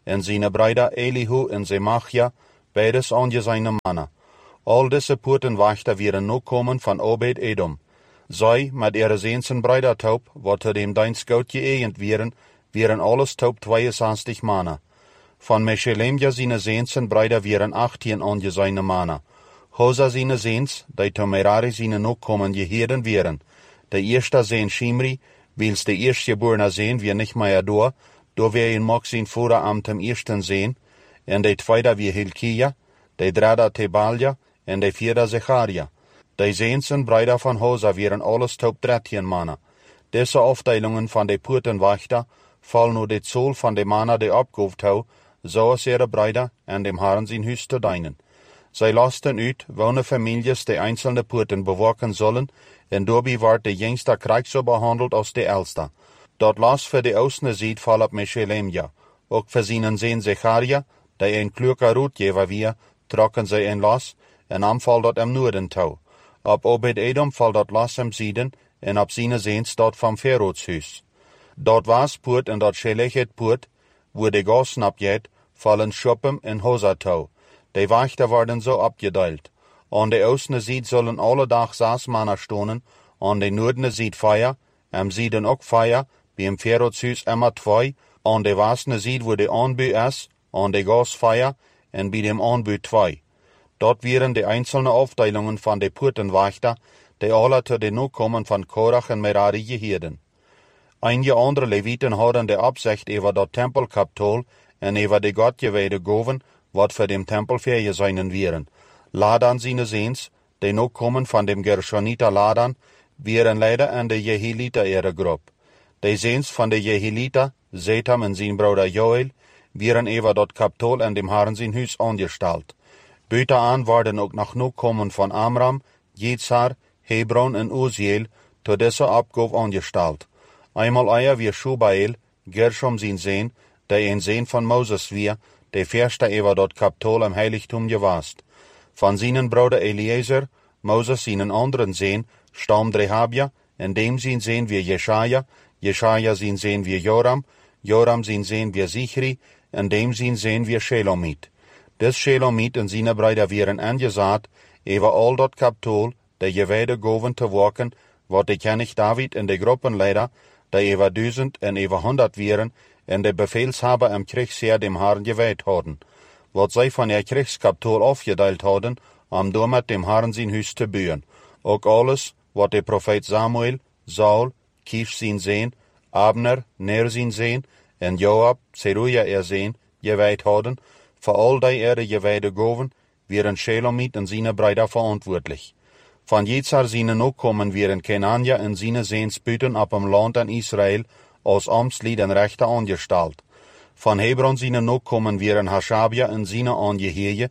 Speaker 1: en seine Brüder Elihu en Semachia, beides seine Männer. All diese Poortenwachter wären noch kommen von Obed-Edom. Zij, met ihre zeensen Brüdertaub, wat zu dem Dienst Gott geeignet wären alles taub 62 Männer. Von Meshelemja seine zeensen Brüder wären 18 seine Männer. Hosa seine Seens, die zu Merari seine noch kommen geheden wären. Der erste Seen Shimri, wils der erstgeborene Seen wir nicht mehr da wir ihn mag sein Voreramt am ersten sehen, en der zweite wie Hilkia, der dritte Tebalja, en der vierte Zecharia. Die Seensen Brüder von Hosa wären alles taub 13 Männer. Diese Aufteilungen von den Poortenwachter fallen nur die Zoll von den Männer, die abgehoft haben, so als ihre Brüder an dem Herrn sein Hus zu dienen. Sie lasten uit, welche Families die einzelnen Poorten bewachen sollen, en dabei wird der jüngste Krieg so behandelt als der älteste. Dort las für die Außen sieht fall op Meshelemja. Auch für seinen Seen Zecharia, der ein kluger Rotgeber wir, trocken sie ein Las, en am fall dort am Norden tau. Op Obed-Edom fall dort Las am Süden, en op seine Seens dort vom Pharaohs. Dort was Poort en dort Shelechet Poort, wo die Gossen abgeht, fallen Schuppen en Hosa tau. Die Wächter werden so abgeteilt. An der Außen Seed sollen alle Tag 6 Männer stonen, an der Norden Seed Feier, am Süden auch Feier, wie im Pharaohs immer 2, an der Westen Seed wo der Anbü ist, an der Gas Feier, en bei dem Anbü 2. Dort wären die einzelnen Aufteilungen von den Poortenwachter, die alle zu den Nachkommen von Korach und Merari gehielten. Einige andere Leviten hadden de Absicht über das Tempelkapitol en über die Gottgeweihte Goven, wat für dem Tempel fähig sein wären. Ladan seine Seens, die Nachkommen von dem Gershoniter Ladan, wären leider an der Jehiliter ihre Gruppe. Die Seens von der Jehiliter, Zetam und sein Bruder Joel, wären über das Kapitol an dem Herrn sein Hus angestellt. Büter an waren auch noch Nachkommen von Amram, Jezar, Hebron und Uziel zu dieser Abgabe angestellt. Einmal eier wie Schubael, Gershom sein Sehn, der ein Sehn von Moses wir, der Fürste über das Kapitol am Heiligtum gewast. Von seinen Bruder Eliezer, Moses seinen anderen Sehn, stammt Rehabia, in dem sein Sehn wie Jeschaja, Jeschaja sein Sehn wie Joram, Joram sein Sehn wie Sichri, in dem sein Sehn wie Shelomit. Des Shelomit und seine Brüder wären angesagt, über all das Kapitol, der Geweihte Goven zu wachen, wat der König David in der Gruppenleiter, der über 1000 und über 100 wären, und der Befehlshaber am Kriegsheer dem Herrn geweiht haben, wat sie von ihr Kriegskapitol aufgeteilt haben, damit dem Herrn sein Hus zu bauen. Auch alles, wat der Prophet Samuel, Saul, Kish sein Sehn, Abner, Ner sein Sehn, und Joab, Zeruja ihr Sehn, geweiht haben, für all die ihre geweihte Goven, wären Shelomit und seine Brüder verantwortlich. Von Jezar seine Nachkommen wären Kenania und seine Sehnsbüten ab dem Land an Israel als Amtslied und Rechte angestellt. Von Hebron seine Nachkommen wären Hashabia und seine Angehörige,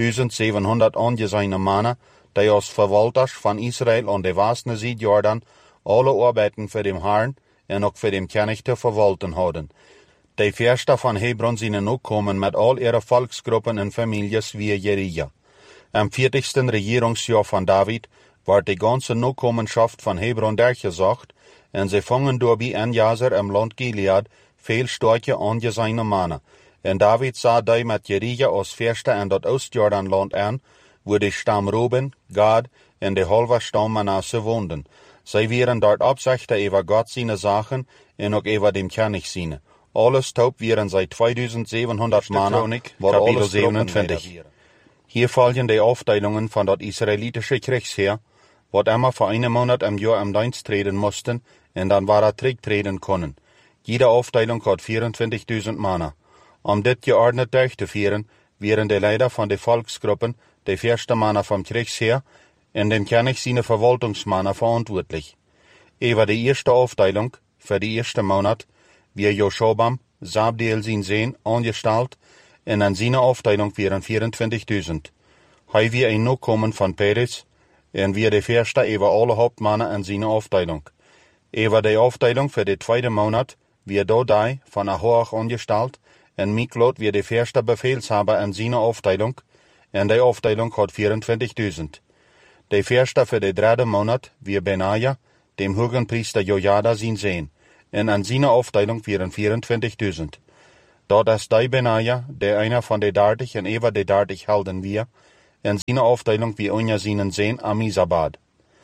Speaker 1: 1700 angesehene Männer, die als Verwalter von Israel an der Westen Südjordan alle Arbeiten für den Herrn und auch für den König zu verwalten haben. Die Fürsten von Hebron seine Nachkommen mit all ihren Volksgruppen und Familien wie Jerija. Am 40. Regierungsjahr von David war die ganze Nachkommenschaft von Hebron durchgesagt, und sie fangen dabei an Jaser im Land Gilead viel starke angesehene Männer. Und David sah die mit Jerija als Fürste in das Ostjordanland an, wo die Stamm Ruben, Gad und die halbe Stamm Manasse wohnten. Sie wären dort Absichter über Gott seine Sachen und auch über dem König seine. Alles taub wären seit 2700 Männer, war alles 27. Hier folgen die Aufteilungen von das israelitische Kriegsheer, wat immer für einen Monat im Jahr am Dienst treten mussten, und dann war er treten können. Jede Aufteilung hat 24.000 Männer. Das geordnet durchzuführen, wären die Leiter von den Volksgruppen, die fürsten Männer vom Kriegsheer, und den König seine Verwaltungsmänner verantwortlich. Über die erste Aufteilung, für die erste Monat, wie Joschobam, Sabdiel sein Sehn, angestellt, und an seine Aufteilung wären 24.000. Hei wir ein Nachkommen von Peres, und wir die Fürste über alle Hauptmänner an seine Aufteilung. Über die Aufteilung für den zweiten Monat, wir Dodai von Ahoach angestellt, und Miklot wir die Fürste Befehlshaber an seine Aufteilung, und die Aufteilung hat 24.000. Die Fürste für den dritten Monat, wir Benaja, dem Hohenpriester Jojada sein Sehn, und an seine Aufteilung wären 24.000. Dat is die Benaja, der einer von de 30 en Eva de 30 helden wir, en seine Aufteilung wie unja seinen Sehn am Isabad.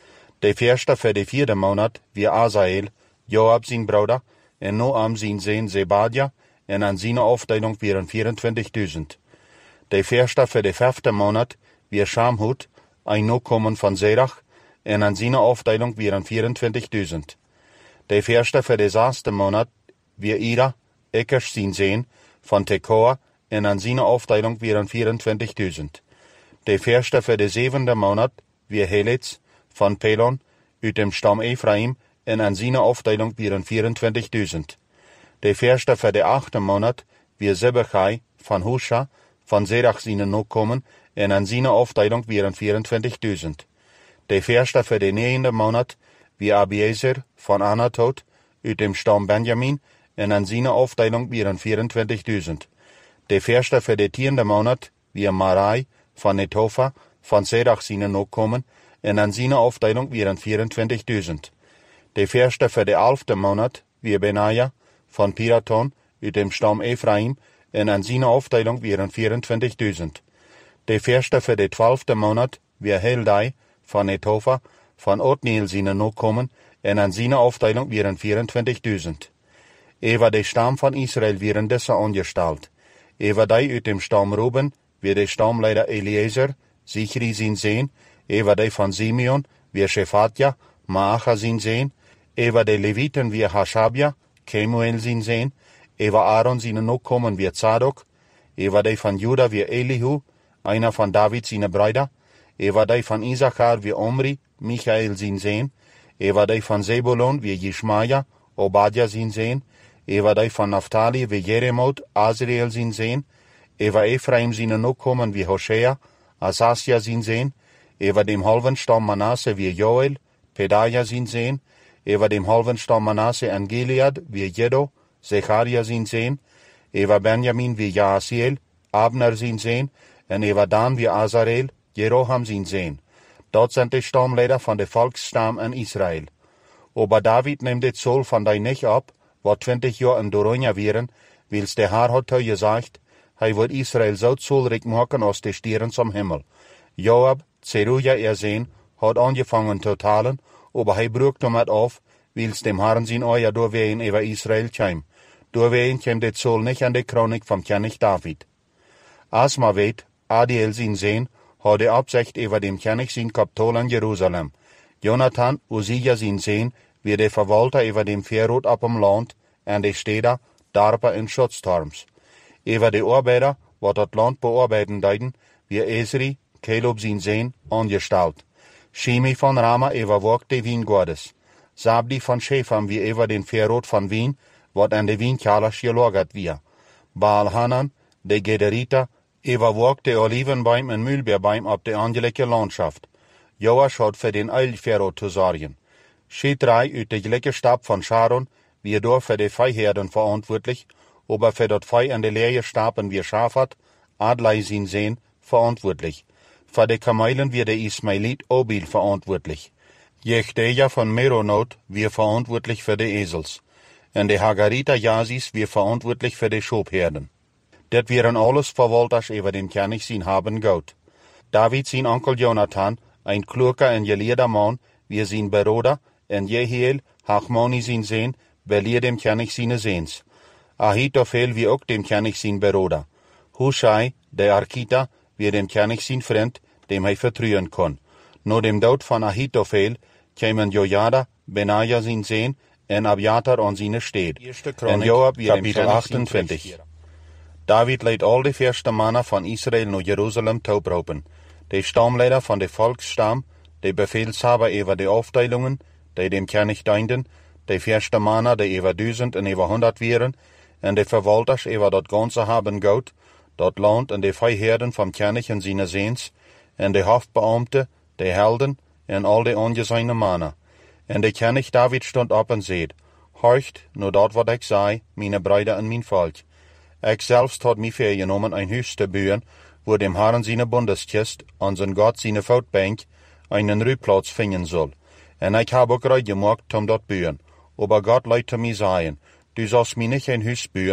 Speaker 1: De eerste für de 4e Monat wie Asael, Joab sein Bruder, en Noam sein Sehn Zebadja, en an seine Aufteilung wären 24.000. De eerste für de 5e Monat wie Schamhut, ein Nachkommen von Serach, en an seine Aufteilung wären 24.000. De eerste für de 6e Monat wie Ida, Ekesh sein Sehn, von Tekoa, en an seine Aufteilung wären 24.000. De eerste für de 7e Monat wie Helitz, von Pelon, uit dem Stamm Ephraim, en an seine Aufteilung wären 24.000. De eerste für de 8e Monat wie Zebachai, von Husha, von Serach seine Nachkommen, en an seine Aufteilung wären 24.000. De eerste für de 9e Monat wie Abiezer, von Anatot, uit dem Stamm Benjamin, en an seine Aufteilung wären 24.000. De eerste für de 10e Monat wie Marai, von Netofa, von Serach seine Nachkommen, en an seine Aufteilung wären 24.000. De eerste für de 11e Monat wie Benaja, von Piraton, uit dem Stamm Ephraim, en an seine Aufteilung wären 24.000. De eerste für de 12e Monat wie Heldai, von Netofa, von Otniel seine Nachkommen, en an seine Aufteilung wären 24.000. Eva de Stamm von Israel wären dessa angestalt. Eva die uit dem Stamm Ruben, wie de Stammleiter Eliezer, Sichri sein Sehn, Eva de von Simeon, wie Shephatja, Maacha sein Sehn, Eva de Leviten wie Hashabja, Kemuel sein Sehn, Eva Aaron seine Nachkommen wie Zadok, Eva de von Juda wie Elihu, einer von David seine Brüder, Eva de von Isachar wie Omri, Michael sein Sehn, Eva de von Zebulon wie Jishmaja, Obadja sein Sehn, Eva de von Naphtali wie Jeremot, Azriel sein Sehn, Eva Ephraim seine Nachkommen wie Hoshea, Asasja sein Sehn, Eva dem halben Stamm Manasse wie Joel, Pedaja sein Sehn, Eva dem halben Stamm Manasse an Gilead wie Jedo, Zecharia sein Sehn, Eva Benjamin wie Jaasiel, Abner sein Sehn, en Eva Dan wie Azarel, Jeroham sein Sehn. Dort sind die Stammleiter von der Volksstamm an Israel. Aber David nimmt die Zoll von dei nicht ab, wo 20 Jahre in Doronia wären, wils der Herr hat gesagt, hij wird Israel so zollrig machen als die Stieren zum Himmel. Joab, Zeruja ersehen, hat angefangen zu talen, aber hij brucht damit auf, wils dem Herrn sein Euer durchwehen über Israel käm. Durchwehen käm der Zoll nicht an die Chronik vom König David. Als man weet, Adiel sein Sehn, hat Absicht über dem König sein Kapitol in Jerusalem. Jonathan, Usia sein Sehn, wie der Verwalter über dem Verrot ab dem Land, an die Städte, Darpa in Schutzturms. Über die Arbeiter, wat das Land bearbeiten deuten, wie Esri, Caleb sein Sehn, angestellt. Shimi von Rama überwacht die Wiengordes. Sabdi von Shepham wie über den Verrot von Wien, wat an die Wienkelers gelagert wir. Baal Hanan, de Gederita, überwacht die Olivenbaum und Mühlbeerbaum ab der angelegte Landschaft. Joasch hat für den Eilverrot zu sorgen. Schidrei uit de gelijke Stab von Sharon, wie dort für die Viehherden verantwortlich, aber für das Vieh an de leere Staben wie Schafat, Adlai sein Sehn, verantwortlich. Für die Kamelen wie der Ismailit Obil verantwortlich. Jechteja von Meronot wir verantwortlich für die Esels. Und die Hagarita Jasis wir verantwortlich für die Schobherden. Das wären alles Verwalters über dem König sein haben Gott. David sein Onkel Jonathan, ein kluger und gelehrter Mann, wie sein Bruder, und Jehiel, Hachmoni sein Sehn, belehrt dem König seine Sehns. Ahitophel wie auch dem König sein Bruder. Hushai, der Arkita, wie dem König sein Freund, dem er vertrauen kann. Nur dem Tod von Ahitophel kämen Jojada, Benaja sein Sehn, und Abiatar an seine Städte. Und Joab wie Kapitel 28. David leidt all die ersten Männer von Israel nach Jerusalem taubraupen. Die Stammleiter von der Volksstamm, die Befehlshaber über die Aufteilungen, die dem König dienten, die ersten Männer, die über 1000 und über 100 wären, und die Verwalters über das ganze haben Gott, das Land und die Viehherden vom König und seine Sehns, und die Hofbeamte, die Helden, und all die angesehenen Männer. Und der König David stund ab und seht, horcht, nur dort, was ich sei, meine Brüder und mein Volk. Ich selbst hat mich vorgenommen, ein Haus zu bauen, wo dem Herrn seine Bundeskist, an sein Gott seine Voetbank, einen Ruheplatz finden soll. Und ich habe auch gerade gemacht, dort bauen. Aber Gott leid zu mir sagen, du sollst mir nicht ein Haus bauen,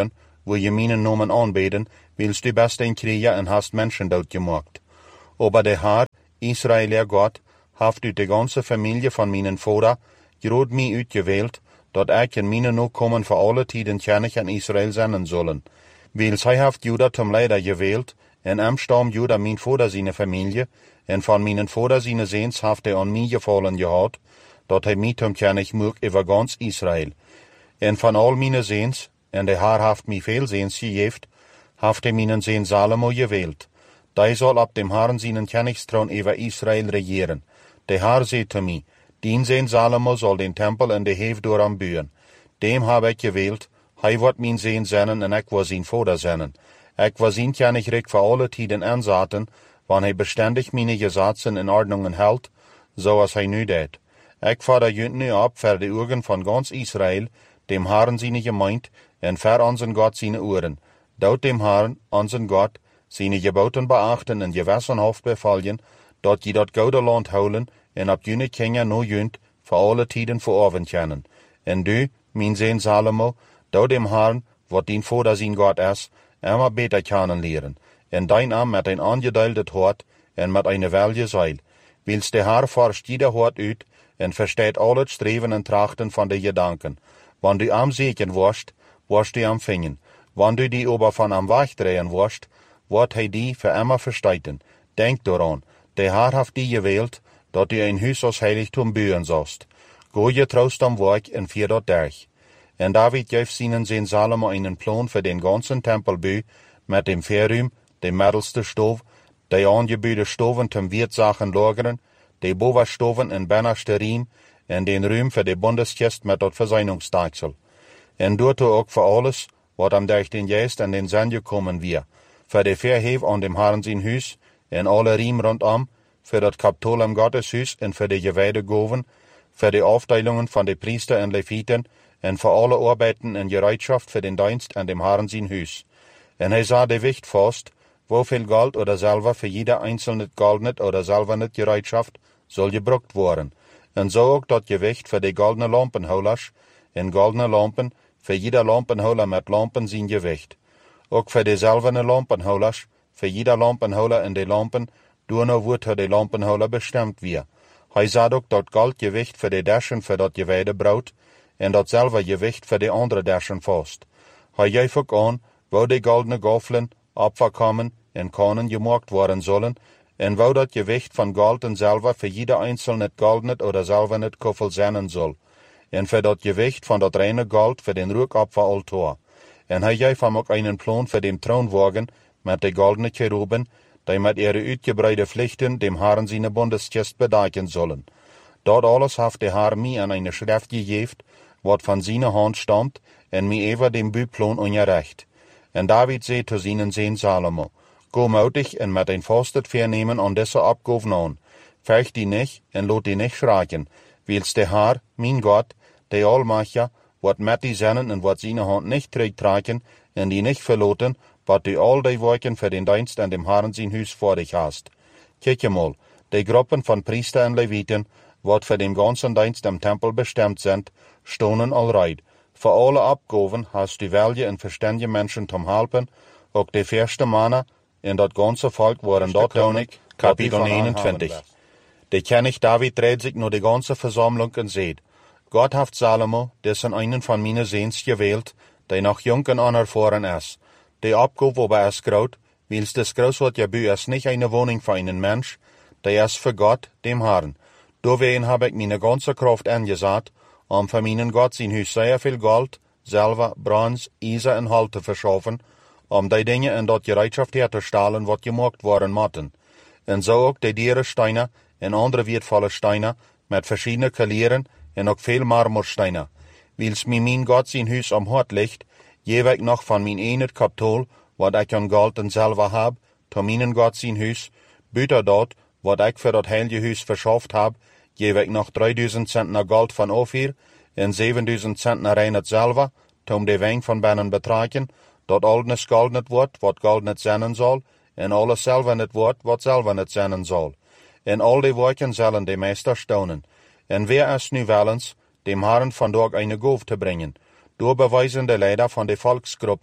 Speaker 1: wo je meinen Namen anbeten, willst du best ein Krieger und hast Menschen dort gemacht. Aber der Herr, Israel, der Gott, haft ut die ganze Familie von meinen Vater, grod mich utgewählt, dat ich in meine Nachkommen für alle Tiden König an Israel senden sollen. Weil sie haft Juda zum Leider gewählt, en am Stamm Juda mein Vater seine Familie, en von meinen Vater seine Sehns haft an mich gefallen gehad, dat mich zum König mög über ganz Israel. En von all meine Sehns, en der Herr haft mich viel Sehns gegeft, haft meinen Sehn Salomo gewählt. Der soll ab dem Herrn seinen Königsthron über Israel regieren. Der Herr sagt zu mir, dien Sehn Salomo soll den Tempel in der Hefdoram bühen. Dem habe ich gewählt, hij wird mein Sehn sennen en ich war sein Vater sennen. Ich war sein Königreich für alle Tiden ansaten, wann hij beständig meine Gesetze in Ordnungen hält, so als hij nu deed. Ich fahre jünt nu ab für die Augen von ganz Israel, dem Herrn seine Gemeinde, en für unseren Gott seine Ohren. Dort dem Herrn, unseren Gott, seine Geboten beachten en gewissenhaft befallen, dat je dat goude Land houden, en ab jene Kinder no jünt, für alle Tiden verorven können. En du, mein Sehn Salomo, dort dem Herrn, wat din Vater sein Gott ist, immer beter kennenlernen, en dein Arm mit ein angedeiltet Hort, en mit eine welge Seil. Willst der Herr forscht jeder Hort ut, en versteht alle Streven en Trachten von de Gedanken. Wann du am Segen warst, warst du am Fingen. Wann du die aber von am Wachdrehen warst, wird hij die für immer versteiten. Denk daran, der Herr hat die gewählt, dat du ein Hus als Heiligtum bühen sollst. Go je troust am Werk en vier dat durch. En David geeft seinen Sehn Salomo einen Plan für den ganzen Tempelbau, mit dem Verruim, dem mittelste Stof, die angebühde Stoven zum Wirtsachen lagern, die Bovenstoven en bennerste Riem, en den Ruim für die Bundeskist mit dat Verseinungsdeichsel. En dort auch für alles, wat am durch den Geist an den Sinn gekommen wir, für die Verhef an dem Herrn sein Hus, en alle Riem rundum, für das Kapitol am Gotteshus en für die Geweidegoven, für die Aufteilungen von den Priester en Leviten, en für alle Arbeiten en Gereitschaft für den Dienst an dem Herrn sein Hus. En hij sah de Wicht fast, wofür Gold oder Silber für jeder einzelne goldnet oder silberne Gereitschaft soll gebruckt worden. En so auch dat Gewicht für die goldene Lampenholers, en goldene Lampen, für jeder Lampenholer mit Lampen sein Gewicht. Auch für die silberne Lampenholers, für jeder Lampenholer in die Lampen, nur wird für die Lampenholer bestimmt wir. Hij sah auch dat Goldgewicht für die Daschen für dat Geweide Braut, en dat Silbergewicht für die andere Daschen fast. Hij geeft ook an, wo die goldene Gaffeln abverkommen en Kannen gemacht worden sollen, en wo dat Gewicht von Gold en Silber für jeder einzelne goldnet oder silberne Kuffel sein soll, en für dat Gewicht von dat reine Gold für den Rückopferaltar. En hij geeft hem ook einen Plan für den Thronwagen mit de goldene Cheruben, die mit ihre uitgebreide Pflichten dem Herrn seine Bundeskist bedecken sollen. Dort alles haft der Herr mir an eine Schrift gegeben, wat von seiner Hand stammt, en mir über dem Büplan ungerecht. En David sagt zu seinen Sehn Salomo, go mutig en mit ein fastet Vernehmen an dieser Abgaben an. Fürcht die nicht en lot die nicht schreien, weil's der Herr, mein Gott, der Allmacher, wat mit die Sennen en wat seine Hand nicht trägt tragen, en die nicht verloten, wat du all die Werken für den Dienst an dem Herrn sein Hus vor dich hast. Kijk mal, die Gruppen von Priester und Leviten, wat für den ganzen Dienst am Tempel bestimmt sind, stonen allreit. Für alle Abgaben hast du welche und verständige Menschen zum Helfen, auch die erste Männer in dat ganze Volk waren dort König, Kapitel 21. Der König David dreht sich nur die ganze Versammlung und sagt, Gott hat Salomo, dessen einen von meinen Sehns gewählt, der noch jung und unerfahren ist. Die Abgabe aber ist groß, weil's das Großwaldgebühr ist nicht eine Wohnung für einen Mensch, der ist für Gott, dem Herrn. Deswegen habe ich meine ganze Kraft angesagt, für meinen Gott sein Hus sehr viel Gold, Silber, Bronze, Eisen und Holz zu verschaffen, die Dinge in dort Gereitschaft herzustellen, was gemacht worden mochten. Und so auch die Dierensteine und andere wertvolle Steine mit verschiedenen Kalieren und auch viel Marmorsteine. Weil's mir mein Gott sein Hus am Hort liegt, gebe ich noch von mein enet Kapitol, wat ich an Gold und Silber hab, zu meinen Gott sein Hus, büter dort, wat ich für dat heilige Hus verschafft hab, gebe ich noch 3000 Zentner Gold von Ophir und 7000 Zentner reines Silber, um die Wein von Bennen betragen, dat alles Gold nicht wird, wat Gold nicht sein soll, und alles Silber nicht wird, wat Silber nicht sein soll. Und all die Worten sollen die Meister staunen. Und wer ist nu willens, dem Herrn von dort eine Gabe zu bringen? Door beweisen de Leider von den Volksgruppen,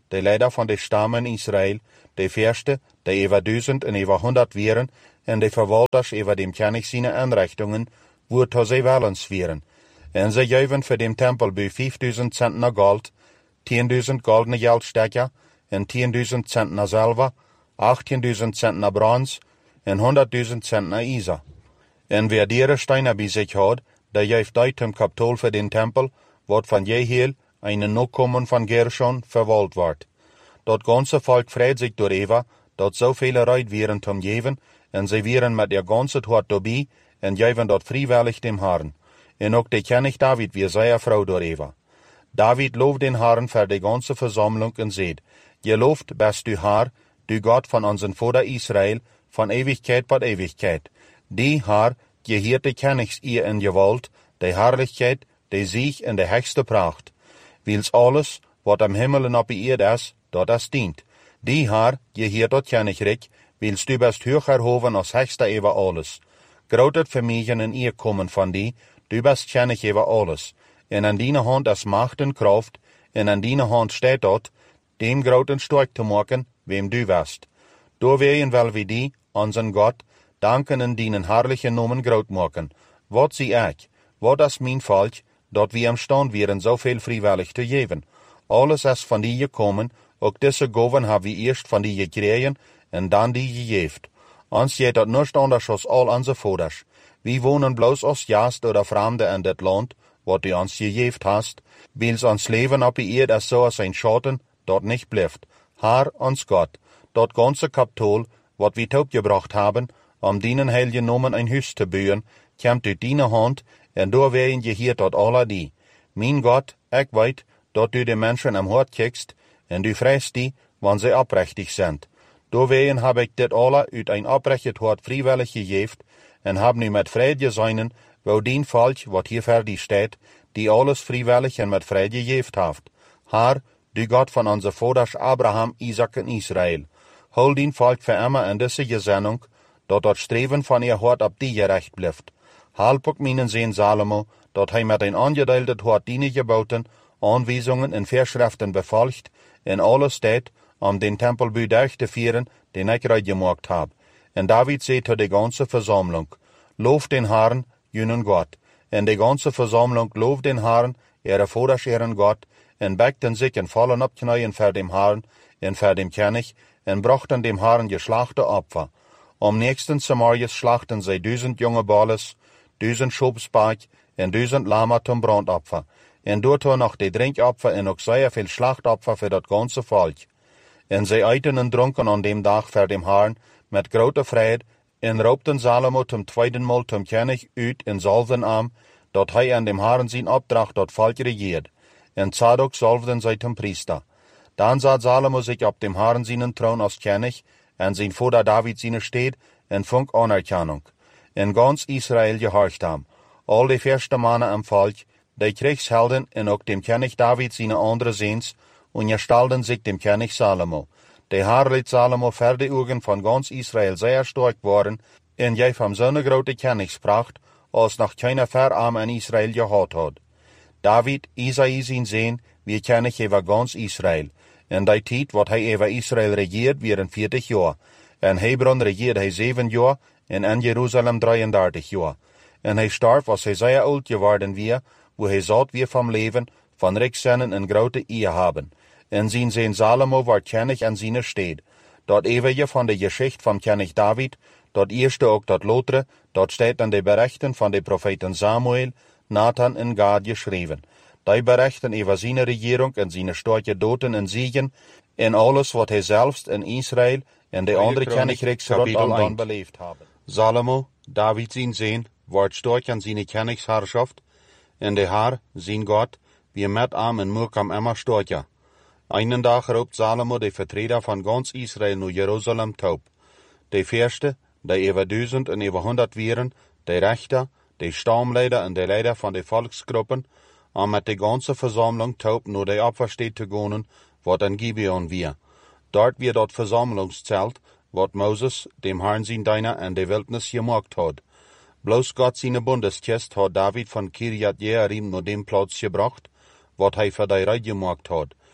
Speaker 1: de Leider von de Stammen Israel, de Fürste, de über 1000 en über 100 wären, en de Verwalters über dem König seine Einrichtungen, wo sie wellens wären. En sie geven für dem Tempelbau 5000 Zentner Gold, 10.000 goldene Geldstecker, en 10.000 Zentner Silber, 18.000 Zentner Bronze, en 100.000 Zentner Isa. En wer dere Steine bei sich hat, der geeft uit im Kapitol für den Tempel, wat von jeher einen Nachkommen von Gershon verwaltet wird. Dat ganze Volk freut sich darüber, dat so viele Leute wären zum Geben, en sie wären mit ihr ganzes Hort dabei, en geven dat freiwillig dem Herrn. En ook de König David wie sehr froh darüber. David lobt den Herrn für die ganze Versammlung und sagt, gelobt bist du Herr, du Gott von unseren Vater Israel, von Ewigkeit bis Ewigkeit. Die Herr, gehört die Königs ihr in Gewalt, die Herrlichkeit, die Sieg in der höchste Pracht. Wils alles, wat am Himmel und auf der Erde ist, dort es dient. Die Herr, gehört dat Königreich, wils du bist höher erhoben als höchster über alles. Grotet Vermögen in ihr kommen von die, du bist König über alles. En an deine Hand ist Macht und Kraft, en an deine Hand steht dort, dem groten stark zu machen, wem du wirst. Da werden wel wie die, unseren Gott, danken in deinen herrlichen Namen groot machen. Wat sie ich, wat ist mein Volk, dat wir imstand wären, so viel freiwillig zu geben. Alles ist von dir gekommen, auch diese Gaben haben wir erst von dir gekriegen, und dann die gegeben. Uns geht dat nicht anders als all unsere Vaters. Wir wohnen bloß als Gast oder Fremde in das Land, wat du uns gegeben hast, wils uns Leben auf der Erde ist so als ein Schatten, dort nicht bleibt. Herr, uns Gott, dort ganze Kapitol, wat wir gebracht haben, deinen heiligen Namen ein Haus zu bauen, kommt durch deine Hand, und da werden je hier dort alle die. Mein Gott, ich weiß, dort du den Menschen am Hort kickst, und du freist die, wann sie abrechtig sind. Da werden hab ich dit alle uit ein abrechtet Hort freiwillig gegeben, und hab nu mit Freude geseinen, wo dein Volk, wat hier fertig steht, die alles freiwillig und mit Freude gegeben haft. Herr, du Gott von unser Vaters Abraham, Isaac und Israel, hol dein Volk für immer in diese Gesinnung, dat Streben von ihr Hort ab die gerecht bleibt. Halb auch meinen Sohn Salomo, dat hij mit ein angedeeltet Hort deine Gebauten, Anweisungen und Vorschriften befolgt, in alles steht, den Tempelbau durchzuführen, den ich gerade gemacht hab. Und David sagt zu der ganzen Versammlung, lobt den Herrn, jenen Gott. Und die ganze Versammlung lobt den Herrn, ihre Vaters ihren Gott, und beckten sich in vollen Abknäuen für dem Herrn und für dem König, und brachten dem Herrn geschlachte Opfer. Am nächsten Samarias schlachten sie 1000 junge Balles, 1000 Schobspark und 1000 Lama zum Brandopfer. Und dort noch die Trinkopfer und auch sehr viel Schlachtopfer für das ganze Volk. Und sie eiten und trunken an dem Tag für dem Herrn mit großer Freude und raubten Salomo zum zweiten Mal zum König uit in Salvenarm, dort hij an dem Herrn sein Auftrag dort Volk regiert. Und Zadok salvten sie zum Priester. Dann sah Salomo sich auf dem Herrn seinen Thron als König, und sein Vater David seine steht, und funk Anerkennung. In ganz Israel gehorcht ham. All die ersten Männer am Volk, die Kriegshelden und auch dem König David seine andere Sehns, und gestalten sich dem König Salomo. Der Herr lässt Salomo für die Augen von ganz Israel sehr stark worden, und je vom so eine große Königspracht, als noch keiner Verarm in Israel gehabt hat. David, Isai sein Sohn, wie König über ganz Israel. In der Zeit, wat hij über Israel regiert, wären 40 Jahre. In Hebron regiert hij 7 Jahre, und in Jerusalem 33 Jahre. Und hij starb, als hij sehr alt geworden war, wo hij satt wie vom Leben, von Rücksinnen und große Ehe haben. Und sein Sohn Salomo war König an seiner Stadt. Dort ewige von der Geschichte vom König David, dort erste auch dort Lotre, dort steht an den Berichten von den Propheten Samuel, Nathan und Gad geschrieben. Die berichten über seine Regierung und seine starke Doten und Siegen, in alles, was er selbst in Israel und die andere Königreiche rundum belebt haben. Salomo, David sein Sohn, ward stark an seine Königsherrschaft, und der Herr, sein Gott, wie mit ihm und Murkam immer stärker. Einen Tag raubt Salomo die Vertreter von ganz Israel nach Jerusalem taub. Die Fürste, die über 1000 und über 100 wären, die Richter, die Stammleiter und die Leiter von den Volksgruppen, und mit der ganzen Versammlung taub nur die Opferstätte zu gehen, wat an Gibeon wir. Dort wird dort Versammlungszelt, wat Moses, dem Herrn sein Diener, in der Wildnis gemacht hat. Bloß Gott seine Bundeskist hat David von Kirjat Jearim nur dem Platz gebracht, wat hij für die Reid gemacht hat.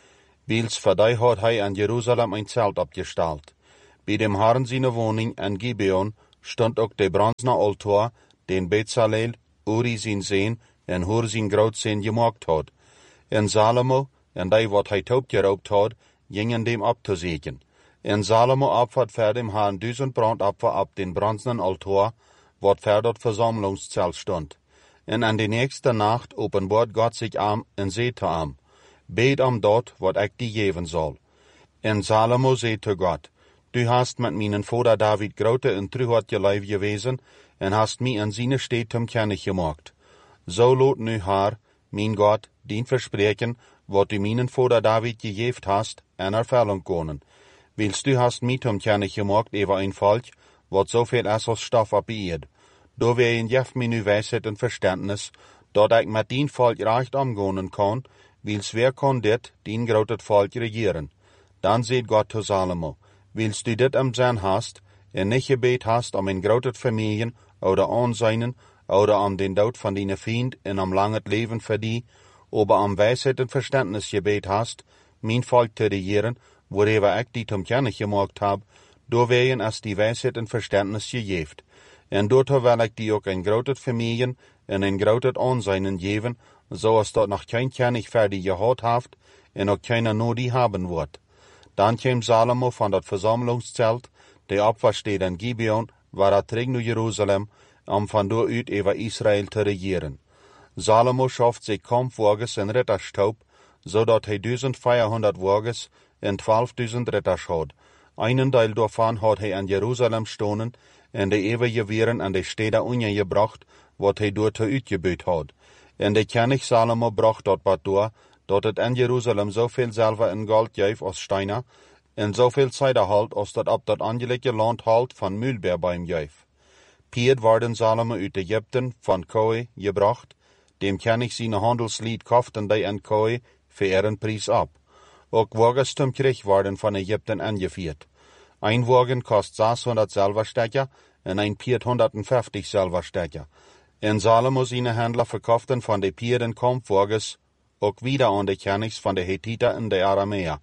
Speaker 1: Wils für die hat an Jerusalem ein Zelt abgestellt. Bei dem Herrn seine Wohnung in Gibeon stand auch der bronzene Altar, den Bezalel, Uri sein Sohn und Hur sein Großsohn gemacht hat. En Salomo, en die wat hij taub geraubt hat, gingen dem abzusägen. En Salomo opfert für dem Herrn 1000 Brandopfer ab den bronzenen Altar, wat für dort Versammlungszelt stund. En an die nächste Nacht openbart Gott sich am en sehte am, bet dort, wat ich die geben soll. En Salomo sehte Gott, du hast mit meinen Vater David grote en Trühort geleif gewesen, en hast mi an seine Städtem kennig gemacht. So lot nu haar, mein Gott, den Versprechen, wat du meinen Vater David gegeben hast, en Erfüllung können. Willst du hast mit kennig gemacht über ein Volk, wat so viel als Stoff abbiet. Do wir in jef mir nu Weisheit und Verständnis, dort ich mit den Volk recht umgehen kann, willst wer kann dit, den grotet Volk regieren. Dann seht Gott zu Salomo, willst du dit am Sinn hast, en nicht gebet hast um ein grotet Familien oder Anseinen, oder um den Tod von deinen Feind en um langes Leben für die, aber um Weisheit und Verständnis gebet hast, mein Volk zu regieren, worüber ich die kennig gemacht hab, do werden als die Weisheit und Verständnis gegeben. En dort will ich die auch ein grotet Familien en ein grotet Anseinen geben, so als dort noch kein König fertig gehad haft, en auch keiner nur die haben wird. Dann kam Salomo von dat Versammlungszelt, der Opfer steht in Gibeon, war terug nach Jerusalem, von dort uit über Israel zu regieren. Salomo schafft sich Kampfwagens in Ritterstaub, so dat hij 1400 Wagens en 12.000 Ritters had. Einen Teil davon hat hij in Jerusalem stonen, en de ewige Wehren an de Städte ungebracht, wat hij dort uitgebuit had. En de König Salomo bracht dort wat door, dat het in Jerusalem zoveel Silber en Gold geef als Steiner, en zoveel Zeider halt, als dat op dat angelegde Land halt van Mühlbeer bij hem geef. Piet worden Salomo uit Egypten van Koi gebracht, dem König seine Handelslied kauften die in Koi für ihren Preis ab. Auch Wagens zum Krieg worden von Ägypten angeführt. Ein Wagen kost 600 Silberstecker und ein Piet 150 Silberstecker. En Salomo seine Händler verkauften von den Pieten Kampfwagens auch wieder an die Königs von den Hethiter und der Aramäer.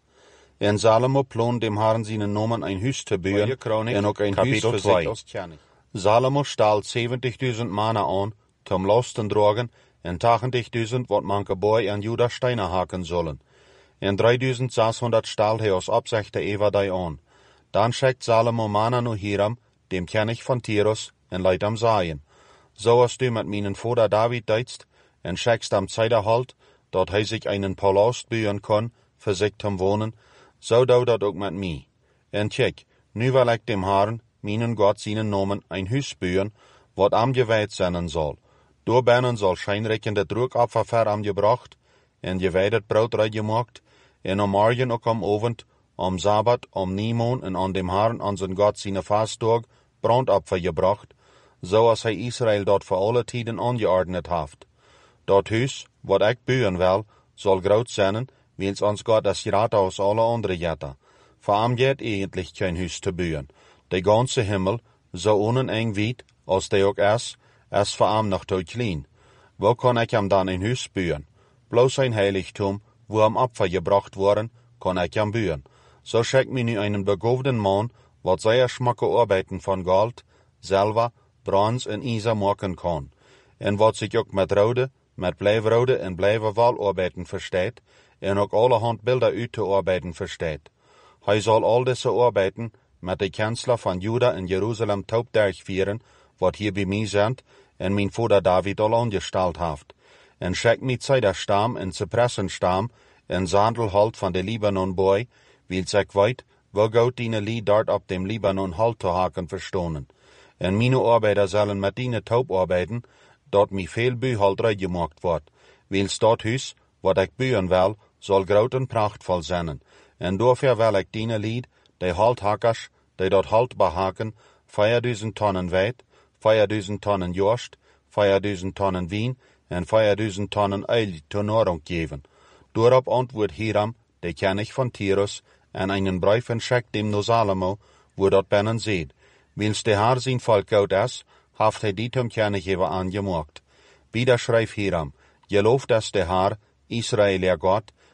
Speaker 1: En Salomo plont dem Herrn seinen Namen ein Hus zu bauen und auch ein Hus für sich als König. Salomo stahl 70.000 Männer an, zum Lasten tragen, en 80.000 wat manche Boy an Juda Steine haken sollen. En 3.600 stahl hij aus Absichte über die an. Dann schickt Salomo Männer nach Hiram, dem König von Tyrus, en leidt am Sagen. So als du mit meinen Vater David deitst, en schickst am Zeiderhalt, dort hij sich einen Palast bauen kann, für sich zum Wohnen, so dau dat auch mit mir. En check, nu will ich dem Herrn, meinen Gott seinen Namen, ein Hus bauen, wat am geweiht sein soll. Doorbinnen soll scheinreikende Druckopfer ver am gebracht, en geweidet Brot gemacht, en am Morgen ook am Abend, am Sabbat, am Niemon en an dem Herrn an zijn Gott seine Fasttag Brandopfer gebracht, so als hij Israel dort für alle Tiden angeordnet haft. Dat Hus, wat ich bauen will, soll groot zijn, wils ons Gott das Rate aus alle andere Jätter. Voor am geht eigentlich kein Hus zu bauen. Der ganze Himmel, so uneneng weit, als der auch ist voor am noch te klein. Wo kann ich am dann ein Hus bauen? Bloß ein Heiligtum, wo am Opfer gebracht worden, kann ich am bauen. So schickt mir nu einen begabten Mann, wat sehr schmacke Arbeiten von Gold, Silber, Bronze en Eisen machen kann. En wat sich auch mit Rode, mit Blijvrode en Blijverwallarbeiten versteht, en ook allerhand Bilder uitzuarbeiten versteht. Hij soll all diese Arbeiten mit de Kanzler von Juda in Jerusalem taub durchführen, wat hier bei mir sind, en mein Vater David al angestellt haft. En schickt mir Zeiderstam en Zypressenstam en Sandelhalt von de Libanon boy, weil ich weit, wo Gott die Lied dort auf dem Libanon halt zu haken verstonen. En meine Arbeiter sollen mit ihnen taub arbeiten, dort mi viel Bühaldrei gemacht wird, weil's dort Hus, wat ich bauen will, soll groot en prachtvoll sein. En dafür will ich die Lied, die Halthackers, die dort halt behaken, 4.000 Tonnen weit, 4.000 Tonnen Jost, 4.000 Tonnen Wien en 4.000 Tonnen Öl zur Nahrung geben. Dorop antwortet Hiram, der König von Tyrus, en einen Brief schickt dem no Salomo, wo dort binnen seht. Wils der Herr sein Volk gut ist, haft hij die zum König über angemacht. Wieder schreibt Hiram, gelooft dass der Herr, Israel ihr Gott,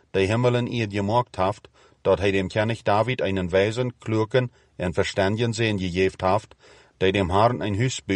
Speaker 1: die Himmel in ihr gemacht haft, dort dem König David einen weisen, klugen und verständigen Sehen gegeben haft, der dem Herrn ein Hus